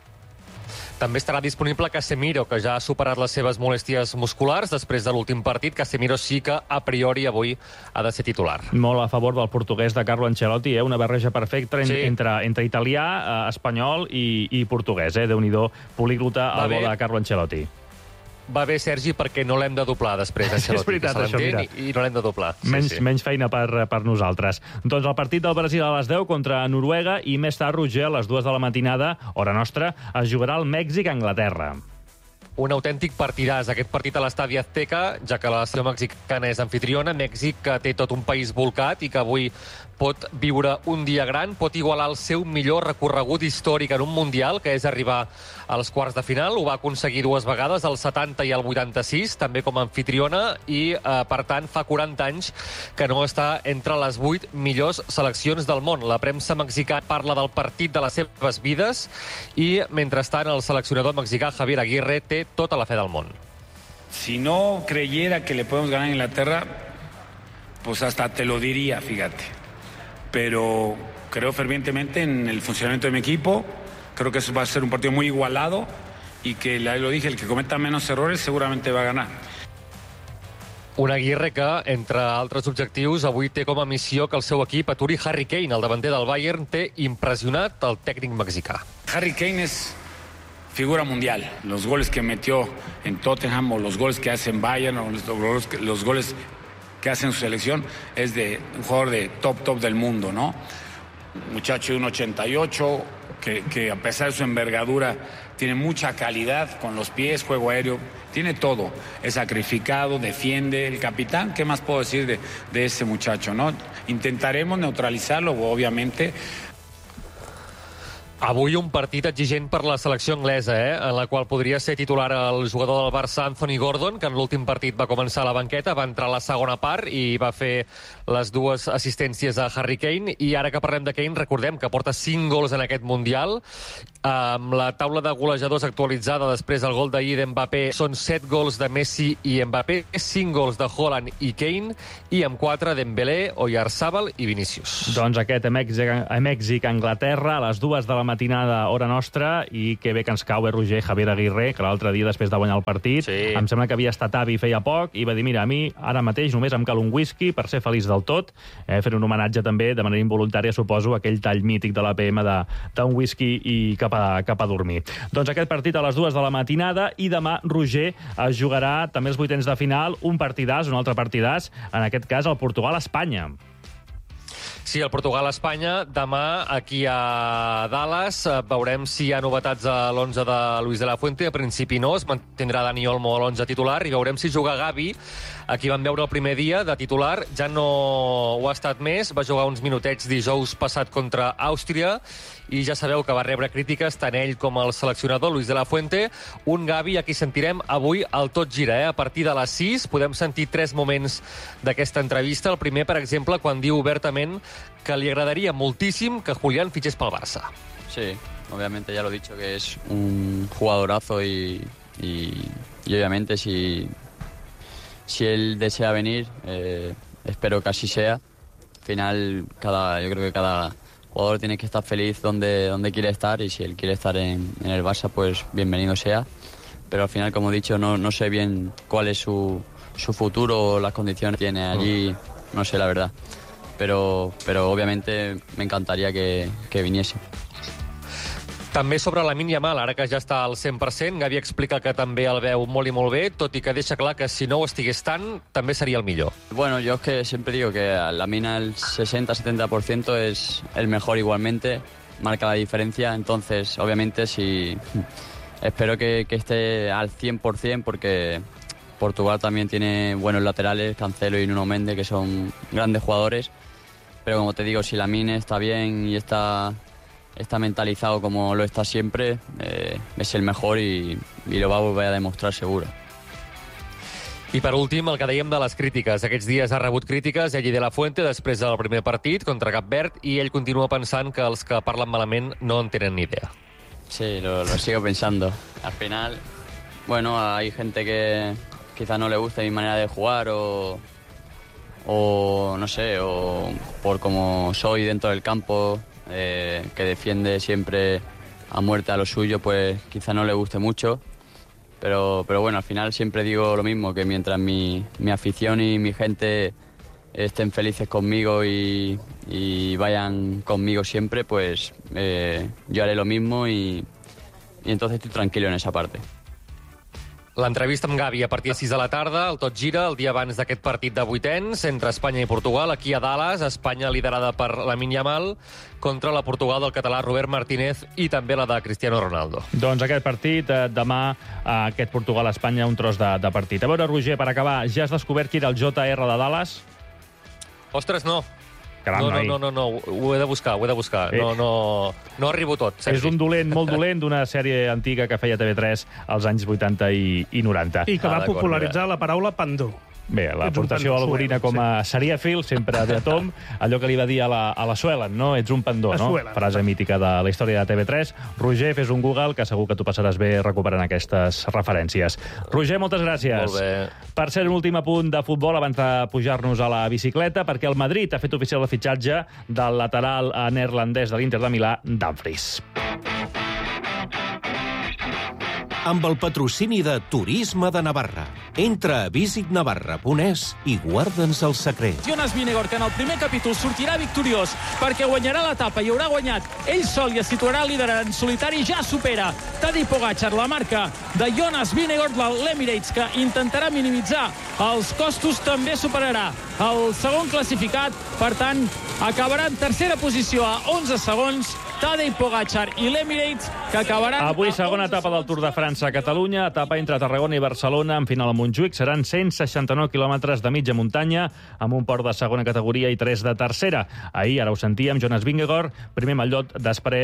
També estarà disponible Casemiro, que ja ha superat les seves molèsties musculars després de l'últim partit. Casemiro sí que, a priori, avui ha de ser titular. Molt a favor del portuguès de Carlo Ancelotti, una barreja perfecta entre italià, espanyol i portuguès. Déu-n'hi-do, políglota al vol de Carlo Ancelotti. Va bé, Sergi, perquè no l'hem de doblar després, Ancelotti. És veritat, això, mira. I no l'hem de doblar. Menys feina per nosaltres. Doncs el partit del Brasil a les 10 contra Noruega i més tard, Roger, a les 2 de la matinada, hora nostra, es jugarà el Mèxic-Anglaterra. Un autèntic partidàs, aquest partit a l'estadi Azteca, ja que la selecció mexicana és anfitriona. Mèxic, que té tot un país volcat i que avui pot viure un dia gran, pot igualar el seu millor recorregut històric en un Mundial, que és arribar als quarts de final. Ho va aconseguir 2 vegades, el 70 i el 86, també com a anfitriona, i, per tant, fa 40 anys que no està entre les 8 millors seleccions del món. La premsa mexicana parla del partit de les seves vides i, mentrestant, el seleccionador mexicà Javier Aguirre té tota la fe del món. Si no creyera que le podemos ganar a Inglaterra, pues hasta te lo diría, fíjate. Pero creo fervientemente en el funcionamiento de mi equipo. Creo que eso va a ser un partido muy igualado y que, lo dije, el que cometa menos errores seguramente va a ganar. Un Aguirre que, entre altres objectius, avui té com a missió que el seu equip aturi Harry Kane, el davanter del Bayern, té impressionat el tècnic mexicà. Harry Kane es figura mundial. Los goles que metió en Tottenham o los goles que hace en Bayern o los goles que hace en su selección es de un jugador de top del mundo, ¿no? Un muchacho de 1.88 que a pesar de su envergadura tiene mucha calidad con los pies, juego aéreo, tiene todo. Es sacrificado, defiende. El capitán, ¿qué más puedo decir de ese muchacho, no? Intentaremos neutralitzar-lo, obviamente. Avui un partit exigent per la selecció anglesa, en la qual podria ser titular el jugador del Barça, Anthony Gordon, que en l'últim partit va començar a la banqueta, va entrar a la segona part i va fer les 2 assistències a Harry Kane. I ara que parlem de Kane, recordem que porta 5 gols en aquest Mundial. Amb la taula de golejadors actualitzada després del gol d'ahir d'Mbappé, són 7 gols de Messi i Mbappé, 5 gols de Haaland i Kane, i amb 4 Dembélé, Oyarzabal i Vinícius. Doncs aquest a Mèxic-Anglaterra, a les 2 de la matinada, hora nostra, i que bé que ens cau, Roger, Javier Aguirre, que l'altre dia, després de guanyar el partit, em sembla que havia estat avi feia poc, i va dir, mira, a mi ara mateix només em cal un whisky per ser feliç del tot, fer un homenatge també, de manera involuntària, suposo, aquell tall mític de l'APM d'un whisky i cap a dormir. Doncs aquest partit a les 2 de la matinada, i demà, Roger, es jugarà també els 8ens de final, un partidàs, un altre partidàs, en aquest cas el Portugal-Espanya. Sí, el Portugal-Espanya, demà aquí a Dallas. Veurem si hi ha novetats a l'11 de Luis de la Fuente. A principi no, es mantindrà Dani Olmo a l'11 titular, i veurem si juga Gavi, a qui vam veure el primer dia de titular. Ja no ho ha estat més, va jugar uns minutets dijous passat contra Àustria, i ja sabeu que va rebre crítiques tant ell com el seleccionador Luis de la Fuente. Un Gavi a qui sentirem avui al Tot Gira. A partir de les 6 podem sentir 3 moments d'aquesta entrevista. El primer, per exemple, quan diu obertament que li agradaria moltíssim que Julián fitxés pel Barça. Sí, obviamente ya lo he dicho, que es un jugadorazo y obviamente si él desea venir, espero que así sea. Al final, yo creo que cada jugador tiene que estar feliz donde quiere estar, y si él quiere estar en el Barça, pues bienvenido sea. Pero al final, como he dicho, no sé bien cuál es su futuro o las condiciones que tiene allí, no sé la verdad. Pero obviamente me encantaría que viniese. També sobre Lamine Yamal, ara que ja està al 100%, Gavi explica que també el veu molt i molt bé, tot i que deixa clar que si no ho estigués tant, també seria el millor. Bueno, yo es que siempre digo que Lamine al 60-70% es el mejor igualmente, marca la diferencia, entonces obviamente espero que esté al 100%, porque Portugal también tiene buenos laterales, Cancelo y Nuno Mendes, que son grandes jugadores, pero como te digo, si Lamine está bien y está mentalizado como lo está siempre, es el mejor y lo va a volver a demostrar seguro. I per últim, el que dèiem de les crítiques. Aquests dies ha rebut crítiques ell i de la Fuente després del primer partit contra Cap Verd, i ell continua pensant que els que parlen malament no en tenen ni idea. Sí, lo sigo pensando. Al final, bueno, hay gente que quizá no le guste mi manera de jugar o no sé, o por cómo soy dentro del campo, que defiende siempre a muerte a lo suyo, pues quizá no le guste mucho, pero bueno, al final siempre digo lo mismo, que mientras mi afición y mi gente estén felices conmigo y vayan conmigo siempre, pues yo haré lo mismo, y entonces estoy tranquilo en esa parte. L'entrevista amb Gavi a partir de 6 de la tarda, el Tot Gira, el dia abans d'aquest partit de vuitens entre Espanya i Portugal, aquí a Dallas, Espanya liderada per Lamine Yamal contra la Portugal del català Robert Martínez i també la de Cristiano Ronaldo. Doncs aquest partit, demà, aquest Portugal-Espanya, un tros de partit. A veure, Roger, per acabar, ja has descobert qui era el JR de Dallas? Ostres, no. Caram, no, ho he de buscar. No arribo tot, Sergi. És un dolent, molt dolent, d'una sèrie antiga que feia TV3 als anys 80 i 90. I que va popularitzar la paraula pandó. Bé, l'aportació algorina com a Seriàfil, sempre de Tom, allò que li va dir a la Suelen, no? Ets un pandó, no? Frase mítica de la història de TV3. Roger, fes un Google, que segur que tu passaràs bé recuperant aquestes referències. Roger, moltes gràcies. Molt bé. Per ser un últim apunt de futbol, abans de pujar-nos a la bicicleta, perquè el Madrid ha fet oficial el fitxatge del lateral neerlandès de l'Inter de Milà, Dumfries. amb el patrocini de Turisme de Navarra. Entra a visitnavarra.es i guarda'ns el secret. Jonas Vingegaard, que en el primer capítol sortirà victoriós perquè guanyarà l'etapa i haurà guanyat ell sol i es situarà líder en solitari, ja supera Tadej Pogačar, la marca de Jonas Vingegaard, l'Emirates, que intentarà minimitzar els costos, també superarà el segon classificat, per tant, acabarà en tercera posició a 11 segons, Tadej Pogačar i l'Emirates, que acabaran... Avui, segona etapa del Tour de França a Catalunya, etapa entre Tarragona i Barcelona, en final a Montjuïc. Seran 169 quilòmetres de mitja muntanya, amb un port de segona categoria i 3 de tercera. Ahir, ara ho sentíem, Jonas Vingegaard, primer mallot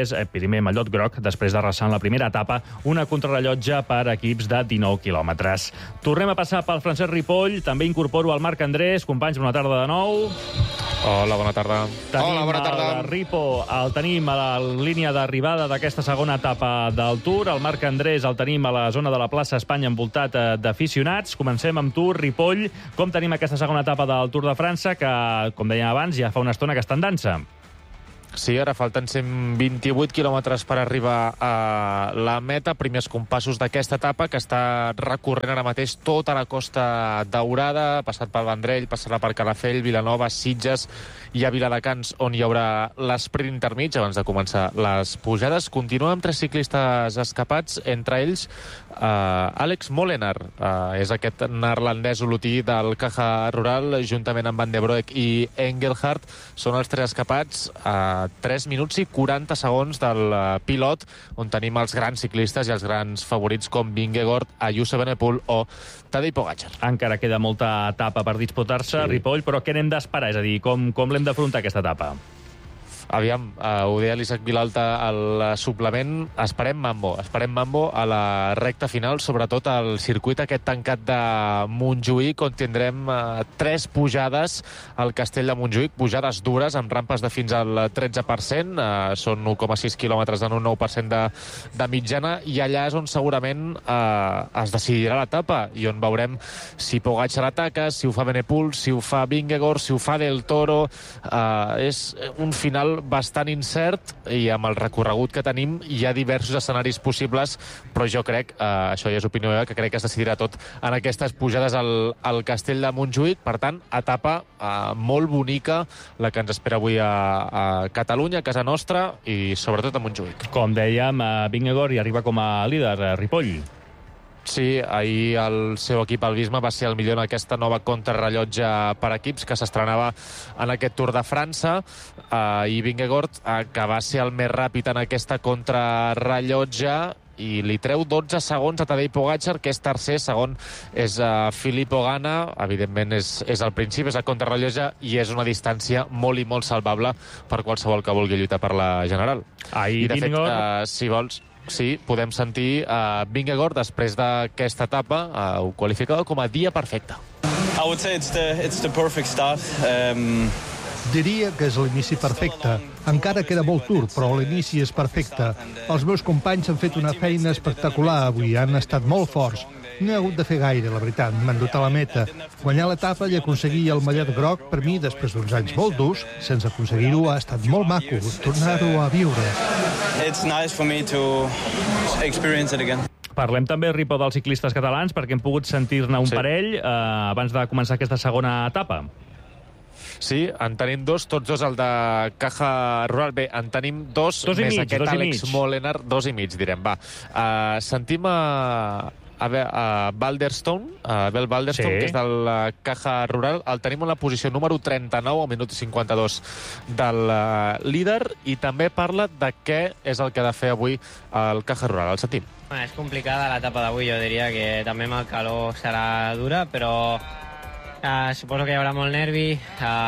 groc, després d'arrasar en la primera etapa, una contrarrellotge per equips de 19 quilòmetres. Tornem a passar pel Francesc Ripoll, també incorporo el Marc Andrés. Companys, bona tarda de nou. Hola, bona tarda. Hola, bona tarda. El Ripo el tenim a la línia d'arribada d'aquesta segona etapa del Tour. El Marc Andrés el tenim a la zona de la plaça Espanya envoltat d'aficionats. Comencem amb tu, Ripoll. Com tenim aquesta segona etapa del Tour de França, que, com dèiem abans, ja fa una estona que està en dansa? Sí, ara falten 128 quilòmetres per arribar a la meta. Primers compassos d'aquesta etapa, que està recorrent ara mateix tota la Costa Daurada, passat pel Vendrell, passarà per Calafell, Vilanova, Sitges i a Viladecans, on hi haurà l'esprint intermig abans de començar les pujades. Continua amb 3 ciclistes escapats, entre ells Alex Molenaar, és aquest neerlandès olotí del Caja Rural, juntament amb Van de Broek i Engelhard. Són els 3 escapats a 3 minuts i 40 segons del pilot, on tenim els grans ciclistes i els grans favorits com Vingegaard, Ayuso, Benepul o Tadej Pogačar. Encara queda molta etapa per disputar-se, sí. Ripoll, però què n'hem d'esperar? És a dir, com l'hem d'afrontar aquesta etapa? Aviam, ho deia l'Isaac Vilalta al suplement, esperem mambo a la recta final, sobretot al circuit aquest tancat de Montjuïc, on tindrem 3 pujades al castell de Montjuïc, pujades dures amb rampes de fins al 13%, són 1,6 quilòmetres en un 9% de mitjana, i allà és on segurament es decidirà l'etapa i on veurem si Pogačar ataca, si ho fa Benepul, si ho fa Vingegaard, si ho fa Del Toro. És un final bastant incert i amb el recorregut que tenim hi ha diversos escenaris possibles, però jo crec, això ja és opinió meva, que crec que es decidirà tot en aquestes pujades al castell de Montjuïc. Per tant, etapa molt bonica la que ens espera avui a Catalunya, a casa nostra, i sobretot a Montjuïc. Com dèiem, Vingegaard hi arriba com a líder, Ripoll. Sí, ahir el seu equip, el Visma, va ser el millor en aquesta nova contrarrellotge per equips que s'estrenava en aquest Tour de França, i Vingegaard, que va ser el més ràpid en aquesta contrarrellotge, i li treu 12 segons a Tadej Pogačar, que és tercer. Segon és Filippo Ganna. Evidentment és el principi, és la contrarrellotge, i és una distància molt i molt salvable per qualsevol que vulgui lluitar per la general. I de fet, si vols, sí, podem sentir Vingegaard després d'aquesta etapa, ho qualificava com a dia perfecte. I would say it's the perfect start. Diria que és l'inici perfecte. Encara queda molt Tour, però l'inici és perfecte. Els meus companys han fet una feina espectacular avui, han estat molt forts. No he hagut de fer gaire, la veritat. M'han dut a la meta. Guanyar l'etapa i aconseguir el mallet groc, per mi, després d'uns anys molt durs, sense aconseguir-ho, ha estat molt maco. Tornar-ho a viure. It's nice for me to experience it again. Parlem també, Ripo, dels ciclistes catalans, perquè hem pogut sentir-ne un parell abans de començar aquesta segona etapa. Sí, en tenim 2, tots 2 el de Caja Rural. Bé, en tenim 2 més mig, aquest Alex Molenaar, 2,5, direm, va. Sentim a Balderstone, Bel Balderstone, que és del Caja Rural. El tenim en la posició número 39, al minut 52 del líder, i també parla de què és el que ha de fer avui el Caja Rural. El sentim. És complicada l'etapa d'avui, jo diria que també amb el calor serà dura, però suposo que hi haurà molt nervi.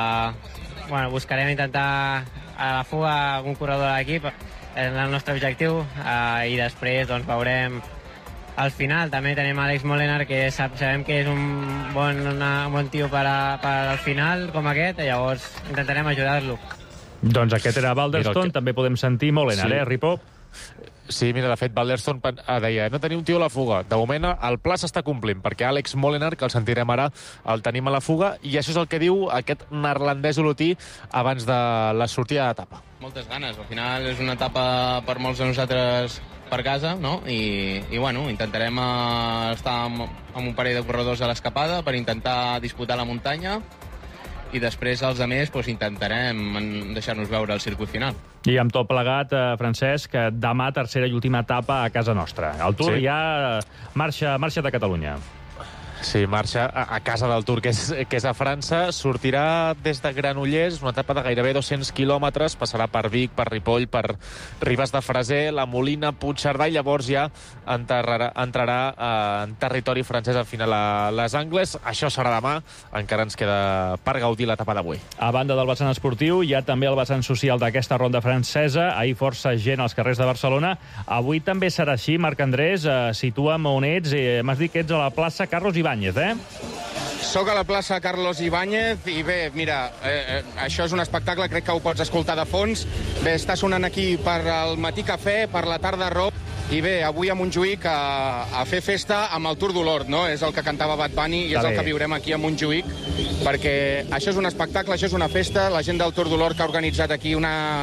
Buscarem intentar a la fuga algun corredor de l'equip, és el nostre objectiu, i després veurem al final. També tenim Alex Molenaar, que sabem que és un bon tio per al final com aquest, i llavors intentarem ajudar-lo. Doncs aquest era Balderstone, també podem sentir Molenaar, Ripo? Sí, mira, de fet, Balderston deia no tenim un tio a la fuga. De moment, el pla s'està complint, perquè Alex Molenaar, que el sentirem ara, el tenim a la fuga, i això és el que diu aquest neerlandès olotí abans de la sortida d'etapa. Moltes ganes. Al final és una etapa per molts de nosaltres per casa, no? I bueno, intentarem estar amb un parell de corredors a l'escapada per intentar disputar la muntanya, i després els altres intentarem deixar-nos veure el circuit final. I amb tot plegat, Francesc, demà tercera i última etapa a casa nostra. El Tour ja marxa de Catalunya. Sí, marxa a casa del Tour, que és a França. Sortirà des de Granollers, una etapa de gairebé 200 quilòmetres, passarà per Vic, per Ripoll, per Ribes de Freser, la Molina, Puigcerdà, i llavors ja entrarà en territori francès al final a les Angles. Això serà demà, encara ens queda per gaudir l'etapa d'avui. A banda del vessant esportiu, hi ha també el vessant social d'aquesta ronda francesa. Ahir força gent als carrers de Barcelona. Avui també serà així, Marc Andrés. Situa'm on ets. M'has dit que ets a la plaça Carlos Ibáñez, Soc a la plaça Carlos Ibáñez i bé, mira, això és un espectacle, crec que ho pots escoltar de fons. Bé, està sonant aquí per al matí cafè, per la tarda rock, i bé, avui a Montjuïc a fer festa amb el Tour de l'Hort, no? És el que cantava Bad Bunny i és el que viurem aquí a Montjuïc, perquè això és un espectacle, això és una festa. La gent del Tour de l'Hort que ha organitzat aquí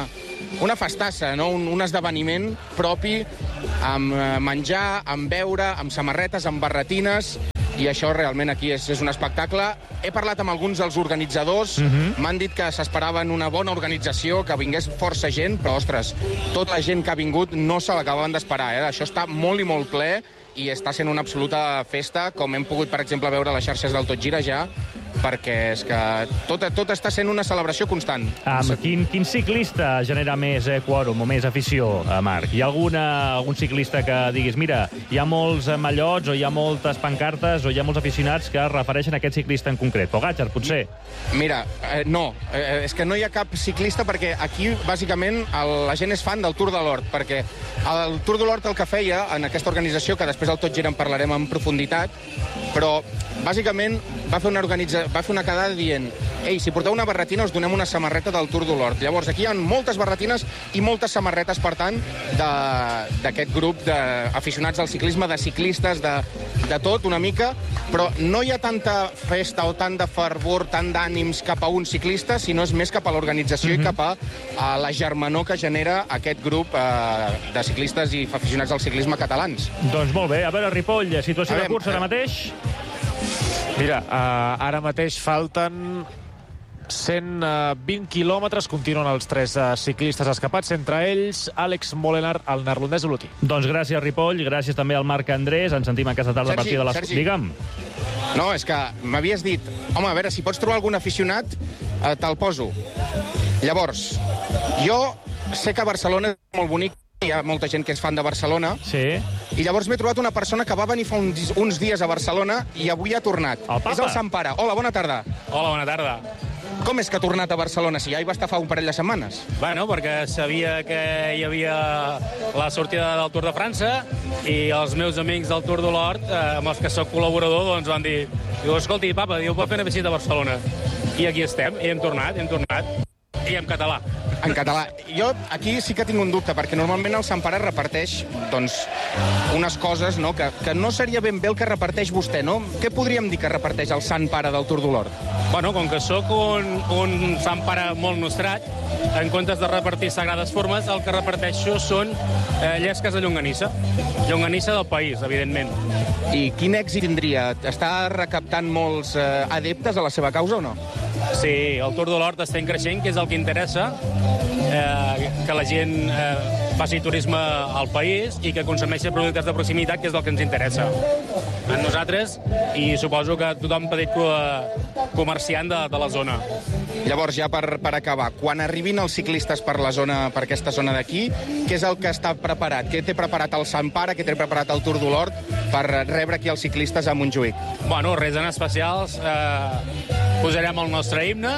una festassa, no? Un esdeveniment propi, amb menjar, amb beure, amb samarretes, amb barretines, i això realment aquí és un espectacle. He parlat amb alguns dels organitzadors, m'han dit que s'esperaven una bona organització, que vingués força gent, però, ostres, tota la gent que ha vingut no se l'acabaven d'esperar. Això està molt i molt ple i està sent una absoluta festa, com hem pogut, per exemple, veure a les xarxes del Tot Gira ja, perquè és que tot està sent una celebració constant. Quin ciclista genera més quòrum o més afició, Marc? Hi ha algun ciclista que diguis, mira, hi ha molts mallots o hi ha moltes pancartes o hi ha molts aficionats que es refereixen a aquest ciclista en concret? Pogačar, potser? Mira, no, és que no hi ha cap ciclista, perquè aquí, bàsicament, la gent és fan del Tour de l'Hort, perquè el Tour de l'Hort el que feia en aquesta organització, que després al Tot Gira en parlarem en profunditat, però bàsicament va fer una quedada dient ei, si porteu una barretina us donem una samarreta del Tour de l'Hort. Llavors aquí hi ha moltes barretines i moltes samarretes, per tant, d'aquest grup d'aficionats al ciclisme, de ciclistes, de tot una mica, però no hi ha tanta festa o tant de fervor, tant d'ànims cap a un ciclista, sinó és més cap a l'organització i cap a la germanor que genera aquest grup de ciclistes i aficionats al ciclisme catalans. Doncs molt bé. A veure, Ripoll, situació de curs ara mateix? Mira, ara mateix falten 120 quilòmetres, continuen els 3 ciclistes escapats, entre ells Àlex Molenaar, el neerlandès olotí. Doncs gràcies, Ripoll, gràcies també al Marc Andrés. Ens sentim aquesta tarda a partir de les... Sergi. Digue'm. No, és que m'havies dit, home, a veure, si pots trobar algun aficionat, te'l poso. Llavors, jo sé que Barcelona és molt bonic, hi ha molta gent que és fan de Barcelona, i llavors m'he trobat una persona que va venir fa uns dies a Barcelona i avui ha tornat. És el Sant Pare. Hola, bona tarda. Hola, bona tarda. Com és que ha tornat a Barcelona, si ja hi va estar fa un parell de setmanes? Bueno, perquè sabia que hi havia la sortida del Tour de França i els meus amics del Tour de l'Hort, amb els que soc col·laborador, doncs van dir, escolti, papa, pot fer una visita a Barcelona. I aquí estem, i hem tornat, i en català. En català. Jo aquí sí que tinc un dubte, perquè normalment el Sant Pare reparteix doncs, unes coses no, que no seria ben bé el que reparteix vostè, no? Què podríem dir que reparteix el Sant Pare del Tour de l'Hort? Bueno, com que sóc un Sant Pare molt nostrat, en comptes de repartir sagrades formes, el que reparteixo són llesques de llonganissa. Llonganissa del país, evidentment. I quin èxit tindria? Està recaptant molts adeptes a la seva causa o no? Sí, el Tour de l'Hort està creixent, que és el que interessa, que la gent faci turisme al país i que consumeixi productes de proximitat, que és el que ens interessa a nosaltres i suposo que tothom petit comerciant de la zona. Llavors, ja per acabar, quan arribin els ciclistes per aquesta zona d'aquí, què és el que està preparat? Què té preparat el Sant Pare, què té preparat el Tour de l'Hort per rebre aquí els ciclistes a Montjuïc? Bueno, res en especials. Posarem el nostre himne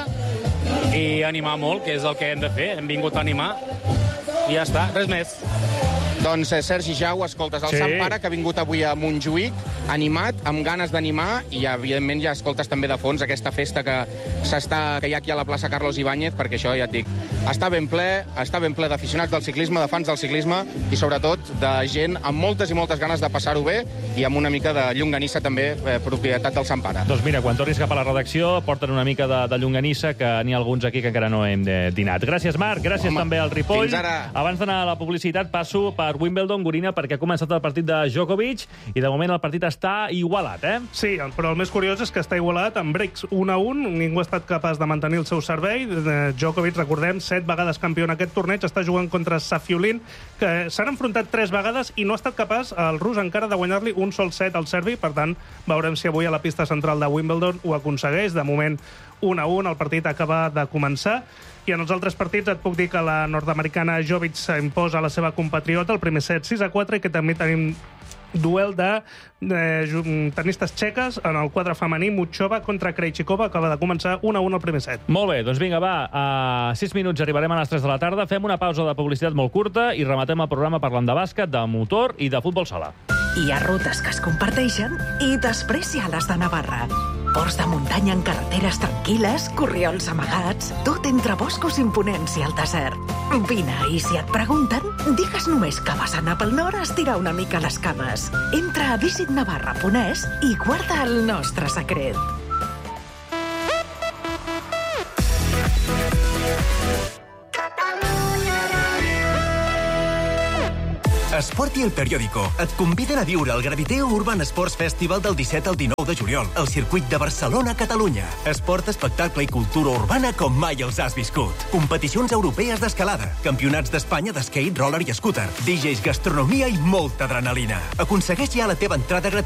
i animar molt, que és el que hem de fer. Hem vingut a animar i ja està, res més. Doncs Sergi Jau, escoltes el Sant Pare, que ha vingut avui a Montjuïc, animat, amb ganes d'animar, i evidentment ja escoltes també de fons aquesta festa que hi ha aquí a la plaça Carlos Ibáñez, perquè això, ja et dic, està ben ple d'aficionats del ciclisme, de fans del ciclisme, i sobretot de gent amb moltes i moltes ganes de passar-ho bé, i amb una mica de llonganissa també, propietat del Sant Pare. Doncs mira, quan tornis cap a la redacció, porten una mica de llonganissa, que n'hi ha alguns aquí que encara no hem dinat. Gràcies, Marc, gràcies també al Ripoll. Fins ara. Abans d'anar a la publicitat, passo per Wimbledon, Gorina, perquè ha començat el partit de Djokovic, i de moment el partit està igualat, Sí, però el més curiós és que està igualat amb breaks 1-1, ningú ha estat capaç de mantenir el seu servei. Djokovic, recordem, 7 vegades campió en aquest torneig, està jugant contra Safiullin, que s'han enfrontat 3 vegades i no ha estat capaç el rus encara de guanyar-li un sol set al serbi. Per tant, veurem si avui a la pista central de Wimbledon ho aconsegueix. De moment, 1-1, el partit acaba de començar. I en els altres partits et puc dir que la nord-americana Jovic s'imposa la seva compatriota, el primer set 6-4, i que també tenim duel de tenistes txeques en el quadre femení. Muchova contra Krejcikova, acaba de començar 1-1 al primer set. Molt bé, doncs vinga, va, a 6 minuts arribarem a les 3 de la tarda, fem una pausa de publicitat molt curta i rematem el programa parlant de bàsquet, de motor i de futbol sala. Hi ha rutes que es comparteixen i després hi ha les de Navarra. Ports de muntanya en carreteres tranquil·les, corriols amagats, tot entre boscos imponents i el desert. Vine, i si et pregunten, digues només que vas anar pel nord a estirar una mica les cames. Entra a visitnavarra.es i guarda el nostre secret. Esport i El Periódico et conviden a viure el Graviteo Urban Sports Festival del 17 al 19 de juliol al circuit de Barcelona, Catalunya. Esport, espectacle i cultura urbana com mai els has viscut. Competicions europees d'escalada, campionats d'Espanya d'skate, roller i scooter, DJs, gastronomia i molta adrenalina. Aconsegueix ja la teva entrada gratuïta